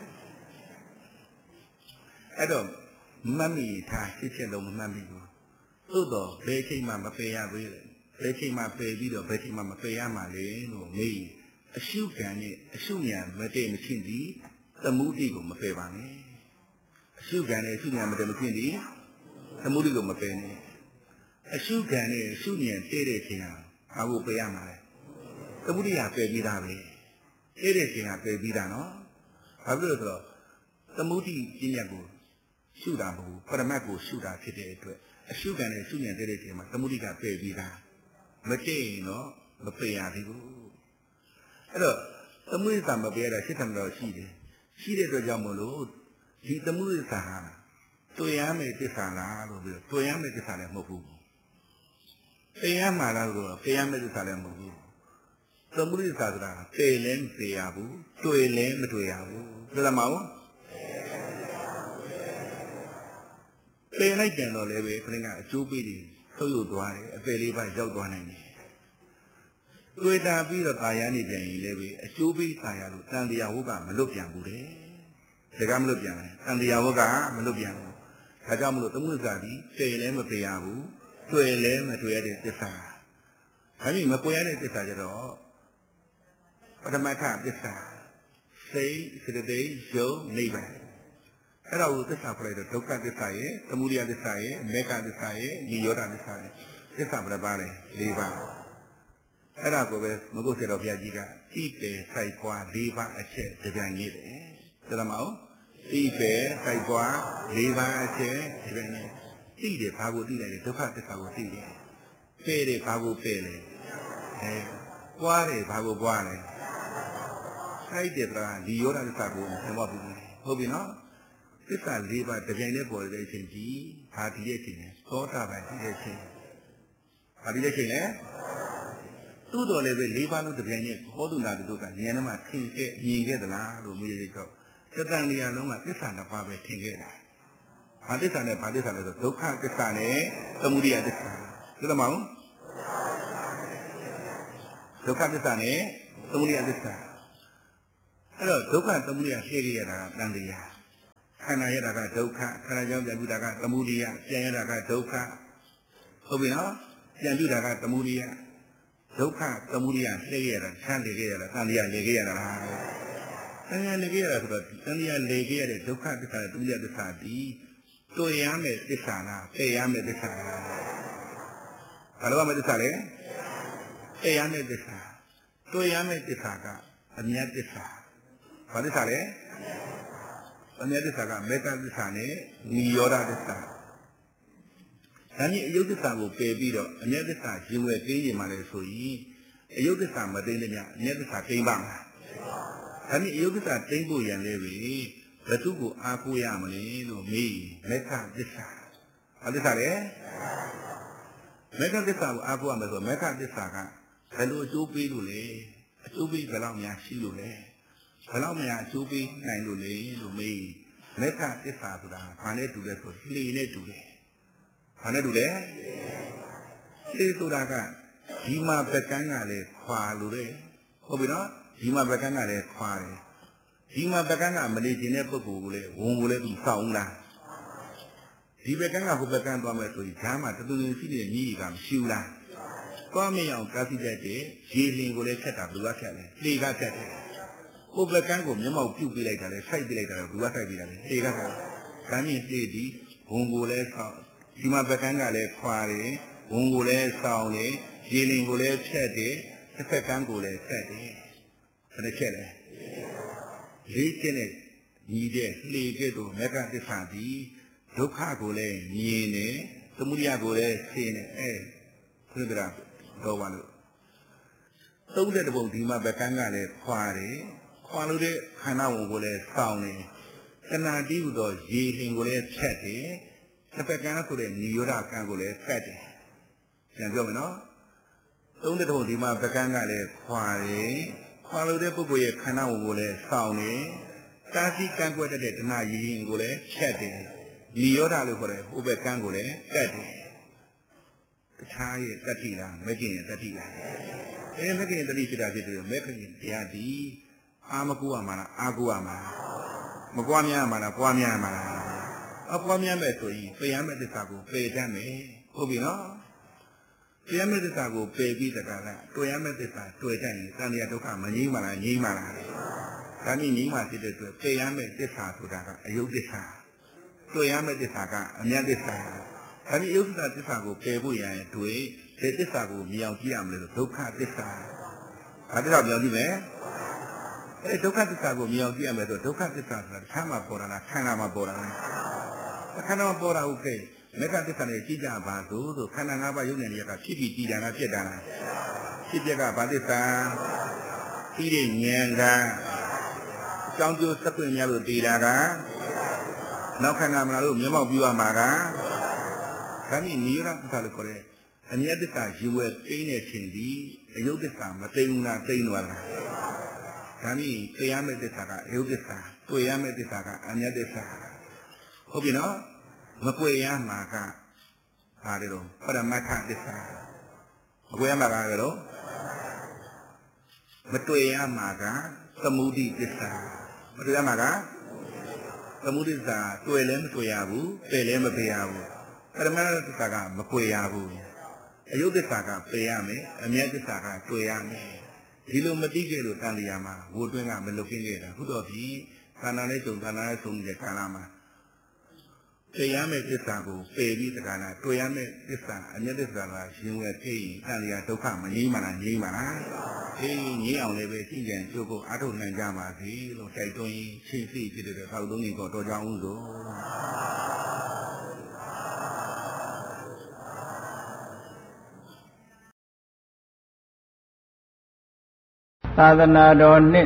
Adam, Mammy, Tashiche, Mamigo. Udo, Becky Mamapea, Becky Mape, Becky Mamapea, Male, me, a shoe canny, a shoe, Mate Machindi, the Mudigo, Mapevani. Sugan is Sugan Madame the Mudigo Mapene. A Sugan is Sunian, Erekia, I will pay Amare. The Mudia pay Vidave. Erekia pay Vidano. I will draw the Mudi Ginago, Sudabu, Paramago Suda today. A Sugan is Sunian Erekia, the Mudiga pay Vida. Mate, no, the Payago. Hello, the Mudita Mabera, Sitam Shide. Shide the Jamolo. He the Mudi Sahara. Toyame Tisana, Toyame Tisana Mobu. Payamara, Payame Tisana Mobu. The Mudi Sahara, Paylen, Payabu, Toylen, Toyabu, the Lamau. Pay like general away, putting out 2 billion, so you do a fairly by Jogwani. Toyata be the Tayani Jane levy, a 2 billion Tayaru, Sandia Uga, Malupian Bude. The Gamlupian, and the Avoga, Malupian. Hagamu, the Muzadi, Sailem of Payabu, to a lem to edit the Sa. Having a poetic decided all. But a matter this Sa. Say, Saturday, show, neighbor. Hello, the separator, Toka the Saye, the Mudia the Saye, Mecca the Saye, Yoda the Saye. The Sabra Valley, Leva. Hello, Mogoset of Yajiga, Tipe, Saikwa, Leva, a chair, the Gangit. The Lamau, Tipe, Saikwa, Leva, a chair, the Gangit. See the Pago Dile, the Pata Pago Dile. Pere Pago Pele. Quare Pago Quare. Sai Debra, the Yoda the Pago, and what we know. This are Leva, the Gangit boy, they say, G, Party, Sota by the Party, eh? Two dollars will leave out the Gangit, hold on to the Yanama, he get the la, the music. Certainly, I know my son of Papa Tingera. Partisan and partisan is a Toka, the Sane, the Mudia the Sun. To the Mount ဒုက္ခသစ္စာနဲ့သမုဒယသစ္စာအဲ့တော့ဒုက္ခသမုဒယရှင်းရတာကတန်တရားခန္ဓာရတာကဒုက္ခခန္ဓာကြောင့်ပြန်ပြုတာကသမုဒယပြန်ရတာကဒုက္ခဟုတ်ပြီနော်ပြန်ပြုတာကသမုဒယဒုက္ခသမုဒယရှင်းရတာချမ်းလေခဲ့ရတာတန်တရားလေခဲ့ရတာလားတန်တရားလေခဲ့ရတာဆိုတော့တန်တရားလေခဲ့ရတဲ့ဒုက္ခသစ္စာနဲ့သမုဒယသစ္စာဒီတွေ့ရမယ်သစ္စာလားသိရမယ်သစ္စာလားဘာလို့မသစ္စာလဲသိရမယ်သစ္စာတွေ့ရမယ့်သစ္စာကအမြတ်သစ္စာဘာသစ္စာလဲအမြတ်သစ္စာကမေတ္တာသစ္စာနဲ့နိရောဓသစ္စာဒါနဲ့အယုတ်သစ္စာကိုပယ်ပြီးတော့အမြတ်သစ္စာရင်ဝယ်သိရင်မှလည်းဆိုရင်အယုတ်သစ္စာမသိတဲ့မြတ်အမြတ်သစ္စာသိမ်းပါမလားဒါနဲ့အယုတ်သစ္စာသိမ်းဖို့ရန်လည်းပဲဘယ်သူကိုအားကိုးရမလဲလို့မေးမေတ္တာသစ္စာဘာသစ္စာလဲမေတ္တာသစ္စာကိုအားကိုးရမယ်ဆိုမေတ္တာသစ္စာကဘယ်လိုအကျိုးပေးလို့လဲအကျိုးပေးဘယ်လောက်များရှိလို့လဲဘယ်လောက်များအကျိုးပေးနိုင်လို့လဲလို့မေးမေတ္တာသစ္စာဆိုတာဘာနဲ့တူလဲဆိုလှေနဲ့တူတယ်ဘာနဲ့တူလဲလှေဆိုတာကဒီမှာပကန်းကလည်းခွာလို့တဲ့ဟုတ်ပြီနော်ဒီမှာပကန်းကလည်းခွာတယ်ဒီမှာပကန်းကမနေခြင်းတဲ့ပုဂ္ဂိုလ်ကိုလည်းဝန်ကိုလည်းပြီးစောင်းလားဒီပကန်းကဟိုပကန်းသွားမယ်ဆိုရင်ဈာမှာတူတူရှိတဲ့ညီကမရှိဘူးလားသွားမရအောင်ကားစီတတ်တဲ့ရေလင်ကိုလည်းဖြတ်တာဘယ်လိုဖြတ်လဲလှေကဖြတ်တယ်ဟိုပကန်းကိုမျက်မှောက်ပြုတ်ပြလိုက်တာလဲဆိုက်ပြလိုက်တာလဲဘယ်လိုဆိုက်ပြတာလဲလှေကဖြတ်တယ်ဒါမြင်လှေဒီဝန်ကိုလည်းစောင်းဒီမှာပကန်းကလည်းခွာတယ်ဝန်ကိုလည်းစောင်းတယ်ရေလင်ကိုလည်းဖြတ်တယ်တစ်ဖက်ကန်းကိုလည်းဖြတ်တယ်ဘယ်နဲ့ဖြတ်လဲလေးကျင်းတဲ့ညီတဲ့လှေကဲ့သို့မေဃသစ္စာသည်ဒုက္ခကိုလည်းမြင်နေသမုဒယကိုလည်းသိနေဘုရားတော်ပါလို့သုံးတဲ့ပုံဒီမှာပဲကန်းကလည်းခွာတယ်ခွာလို့တဲ့ခန္ဓာဝင်ကိုလည်းစောင်းတယ်တဏှာတိဟုသောရေလင်ကိုလည်းဖြတ်တယ်တစ်ဖက်ကန်းဆိုတဲ့နိရောဓကံကိုလည်းဖတ်တယ်ပြန်ပြောမယ်နော်သုံးတဲ့ပုံဒီမှာပဲကန်းကလည်းခွာတယ်ခွာလို့တဲ့ပုဂ္ဂိုလ်ရဲ့ခန္ဓာဝင်ကိုလည်းစောင်းတယ်တာစီကံကွက်တဲ့တဏှာရေလင်ကိုလည်းဖြတ်တယ်နိရောဓလို့ခေါ်တဲ့ဟိုဘက်ကန်းကိုလည်းကတ်တယ်တခြားရဲ့တတိလားမကျင်ရဲ့တတိလားမကျင်ရဲ့တတိဖြစ်တာဖြစ်တယ်မကျင်တရားဒီအာမကူရမှာလားအာကူရမှာမကွာများမှာလားပွားများမှာလားအပွားများမဲ့ဆိုရင်တရားမဲ့သစ္စာကိုပယ်တတ်မယ်ဟုတ်ပြီနော်တရားမဲ့သစ္စာကိုပယ်ပြီးတကလားတွေ့ရမဲ့သစ္စာတွေ့တတ်ရင်သံဃာဒုက္ခမငြိမ်းပါလားငြိမ်းပါလားဒါနည်းငြိမ်းပါဖြစ်တဲ့အတွက်ပယ်ရမဲ့သစ္စာဆိုတာကအယုတ်သစ္စာတွေ့ရမဲ့သစ္စာကအမြတ်သစ္စာဒါနည်းယုတ်သစ္စာကိုပယ်ဖို့ရရင်တွေ့ဒီသစ္စာကိုမြင်အောင်ကြည့်ရမလို့ဒုက္ခသစ္စာဘာသစ္စာမြင်အောင်ကြည့်မယ်ဒုက္ခသစ္စာကိုမြင်အောင်ကြည့်ရမယ်ဆိုဒုက္ခသစ္စာဆိုတာခန္ဓာမှာပေါ်တာလားခန္ဓာမှာပေါ်တာလားခန္ဓာမှာပေါ်တာဟုတ်ကဲ့မေဃသစ္စာနဲ့ကြည့်ကြပါဆိုခန္ဓာ၅ပါးယုံနေရတာဖြစ်ပြီးကြည်တာလားဖြစ်တာလားဖြစ်ပြကဘာသစ္စာပြီးတဲ့ဉာဏ်ကအကြောင်းကျိုးစက်ပွင့်များလို့တည်တာကနောက်ခန္ဓာမလားလို့မျက်မှောက်ပြုရမှာကဒါနည်းနိရောဓသစ္စာလို့ခေါ်တဲ့အမြတ်သစ္စာယူဝဲသိတဲ့ခြင်းဒီအယုတ်သစ္စာမသိဘူးလားသိနေသွားလားဒါနည်းတရားမဲ့သစ္စာကအယုတ်သစ္စာတွေ့ရမဲ့သစ္စာကအမြတ်သစ္စာဟုတ်ပြီနော်မကွေရမှာကဘာလဲတော့ပရမတ္ထသစ္စာမကွေရမှာကလည်းတော့မတွေ့ရမှာကသမုဒိသစ္စာမတွေ့ရမှာကသမုဒိသစ္စာတွေ့လည်းမတွေ့ရဘူးပယ်လည်းမပယ်ရဘူးပရမတ္ထသစ္စာကမကွေရဘူးအယုတ်သစ္စာကပယ်ရမယ်အမြတ်သစ္စာကတွေ့ရမယ်ဒီလိုမသိခဲ့လို့တန်တရားမှာဝိုးတွင်းကမလုတ်ခင်းခဲ့တာခုတော့ဒီခန္ဓာနဲ့စုံခန္ဓာနဲ့စုံတဲ့ကာလမှာတရားမဲ့သစ္စာကိုပယ်ပြီးတက္ကနာတွေ့ရမဲ့သစ္စာအမြတ်သစ္စာကရှင်ဝဲဖြစ်ရင်တန်တရားဒုက္ခမငြိမ်းပါလားငြိမ်းပါလားအေးငြိမ်းအောင်လည်းပဲသိကြံကျိုးကိုအားထုတ်နိုင်ကြပါစေလို့တိုက်တွန်းရင်ရှင်းသိဖြစ်တဲ့သောက်သုံးကြီးကိုတော်ကြောင်းဦးဆိုသာသနာတော်နှစ်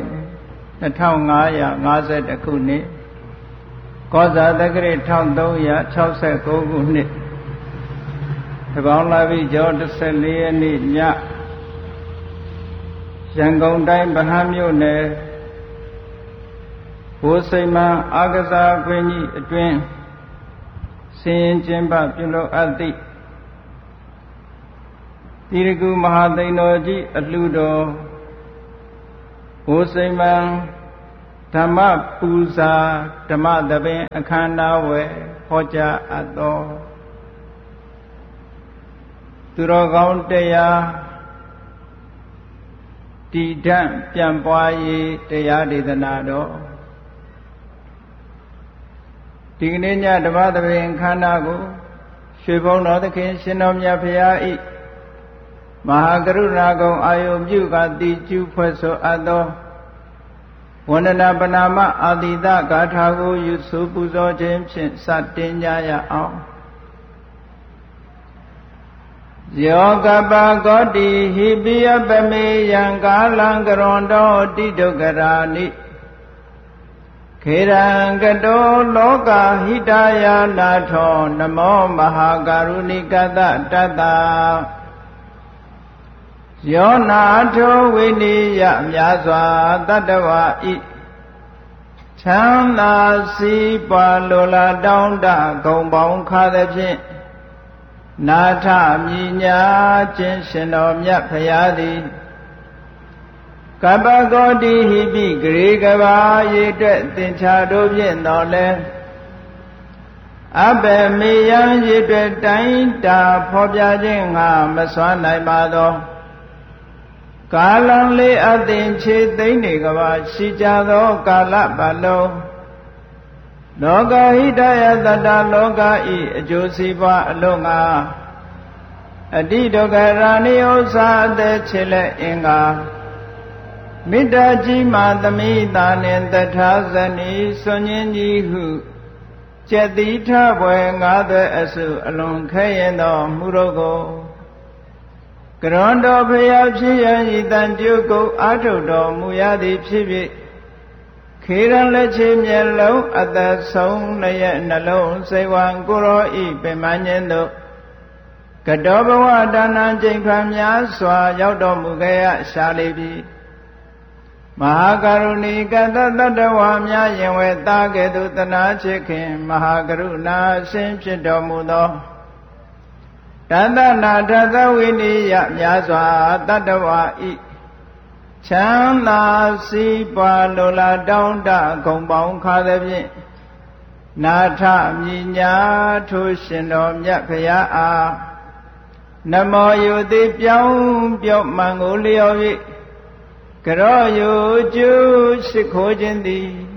2550ခုနှစ်ကောဇာတက္ကရာ1369ခုနှစ်တပေါင်းလာပြီကျော်14ရက်နေ့ညရန်ကုန်တိုင်းဗဟန်းမြို့နယ်ဘိုးစိမ်မအာကစားခွင့်ကြီးအတွင်ဆင်ရင်ကျင်းပပြုလုပ်အပ်သည့်တိရကုမဟာသိန်တော်ကြီးအလှတော်ဘိုးစိမ္မံဓမ္မပူဇာဓမ္မသဘင်အခမ်းအနားဝယ်ဟောကြားအပ်သောသူတော်ကောင်းတရားတည်တံ့ပြန်ပွားရေးတရားဒေသနာတော်ဒီကနေ့ညဓမ္မသဘင်အခမ်းအနားကိုရွှေဘုံတော်သခင်ရှင်တော်မြတ်ဖရာဤမဟာကရုဏာကုံအာယုပြုကတိကျူဖွဲ့ဆိုအပ်သောဝန္ဒနာပနာမအာတိတဂါထာကိုယူဆပူဇော်ခြင်းဖြင့်စတင်ကြရအောင်ယောကပကောတိဟိပိယပမေယံကာလံကရွန်တောတိဒုက္ခရာနိခေရံကတောလောကဟိတယာနာထောနမောမဟာကရုဏိကတတတ္တယောနာထောဝိနိယမြာစွာတတ္တဝါဤချမ်းသာစီးပွားလိုလားတောင်းတဂုံပေါင်းခါသည်ဖြင့်နာထမြညာခြင်းရှင်တော်မြတ်ဖရာသည်ကပ္ပကောတိဟိပိဂရေကဘာရေတွက်သင်္ချာတို့ဖြင့်တော်လဲအဘေမေယံရေတွက်တိုင်းတာဖော်ပြခြင်းငါမစွမ်းနိုင်ပါသောကာလံလေးအသင်ခြေသိမ့်နေကဘာရှိကြသောကာလပတ်လုံးလောကဟိတယတတ္တလောကဤအကျိုးစီးပွားအလုံးငါအတိဒုက္ခရာနိဥ္စာအသက်ချေလက်အင်္ဂါမေတ္တာကြီးမှသမိတာနှင့်တထာဇနီစွန်ញင်းကြီးဟုကျက်တိထဘွယ်ငါးသွဲအစုအလွန်ခဲရင်သောမှုတို့ကိုကရွန်တော်ဖျားဖြစ်ရန်ဤတန်ကျုပ်ကိုအာထုတ်တော်မူရသည်ဖြစ်ဖြစ်ခေရန်လက်ချေမျက်လုံးအသက်ဆုံးလျက်နှလုံးစိတ်ဝံကိုရောဤပင်မညင်းတို့ကတောဘဝဒါနကျိန်ဖန်များစွာရောက်တော်မူခဲ့ရရှာလိပြီမဟာကရုဏီကတတတ္တဝါများယင်ဝဲသားကဲ့သို့တနာချစ်ခင်မဟာကရုဏာအရှင်ဖြစ်တော်မူသောတသနာတသဝိနိယများစွာတတ္တဝါဤချမ်းသာစီးပွားလိုလားတောင်းတဂုံပေါင်းခါသည်ဖြင့်နာထမြညာထိုရှင်တော်မြတ်ဖရာအားနမောယုတိပြောင်းပြော့မှန်ကိုလျော်၍ကရောယုကျူရှိခိုးခြင်းသည်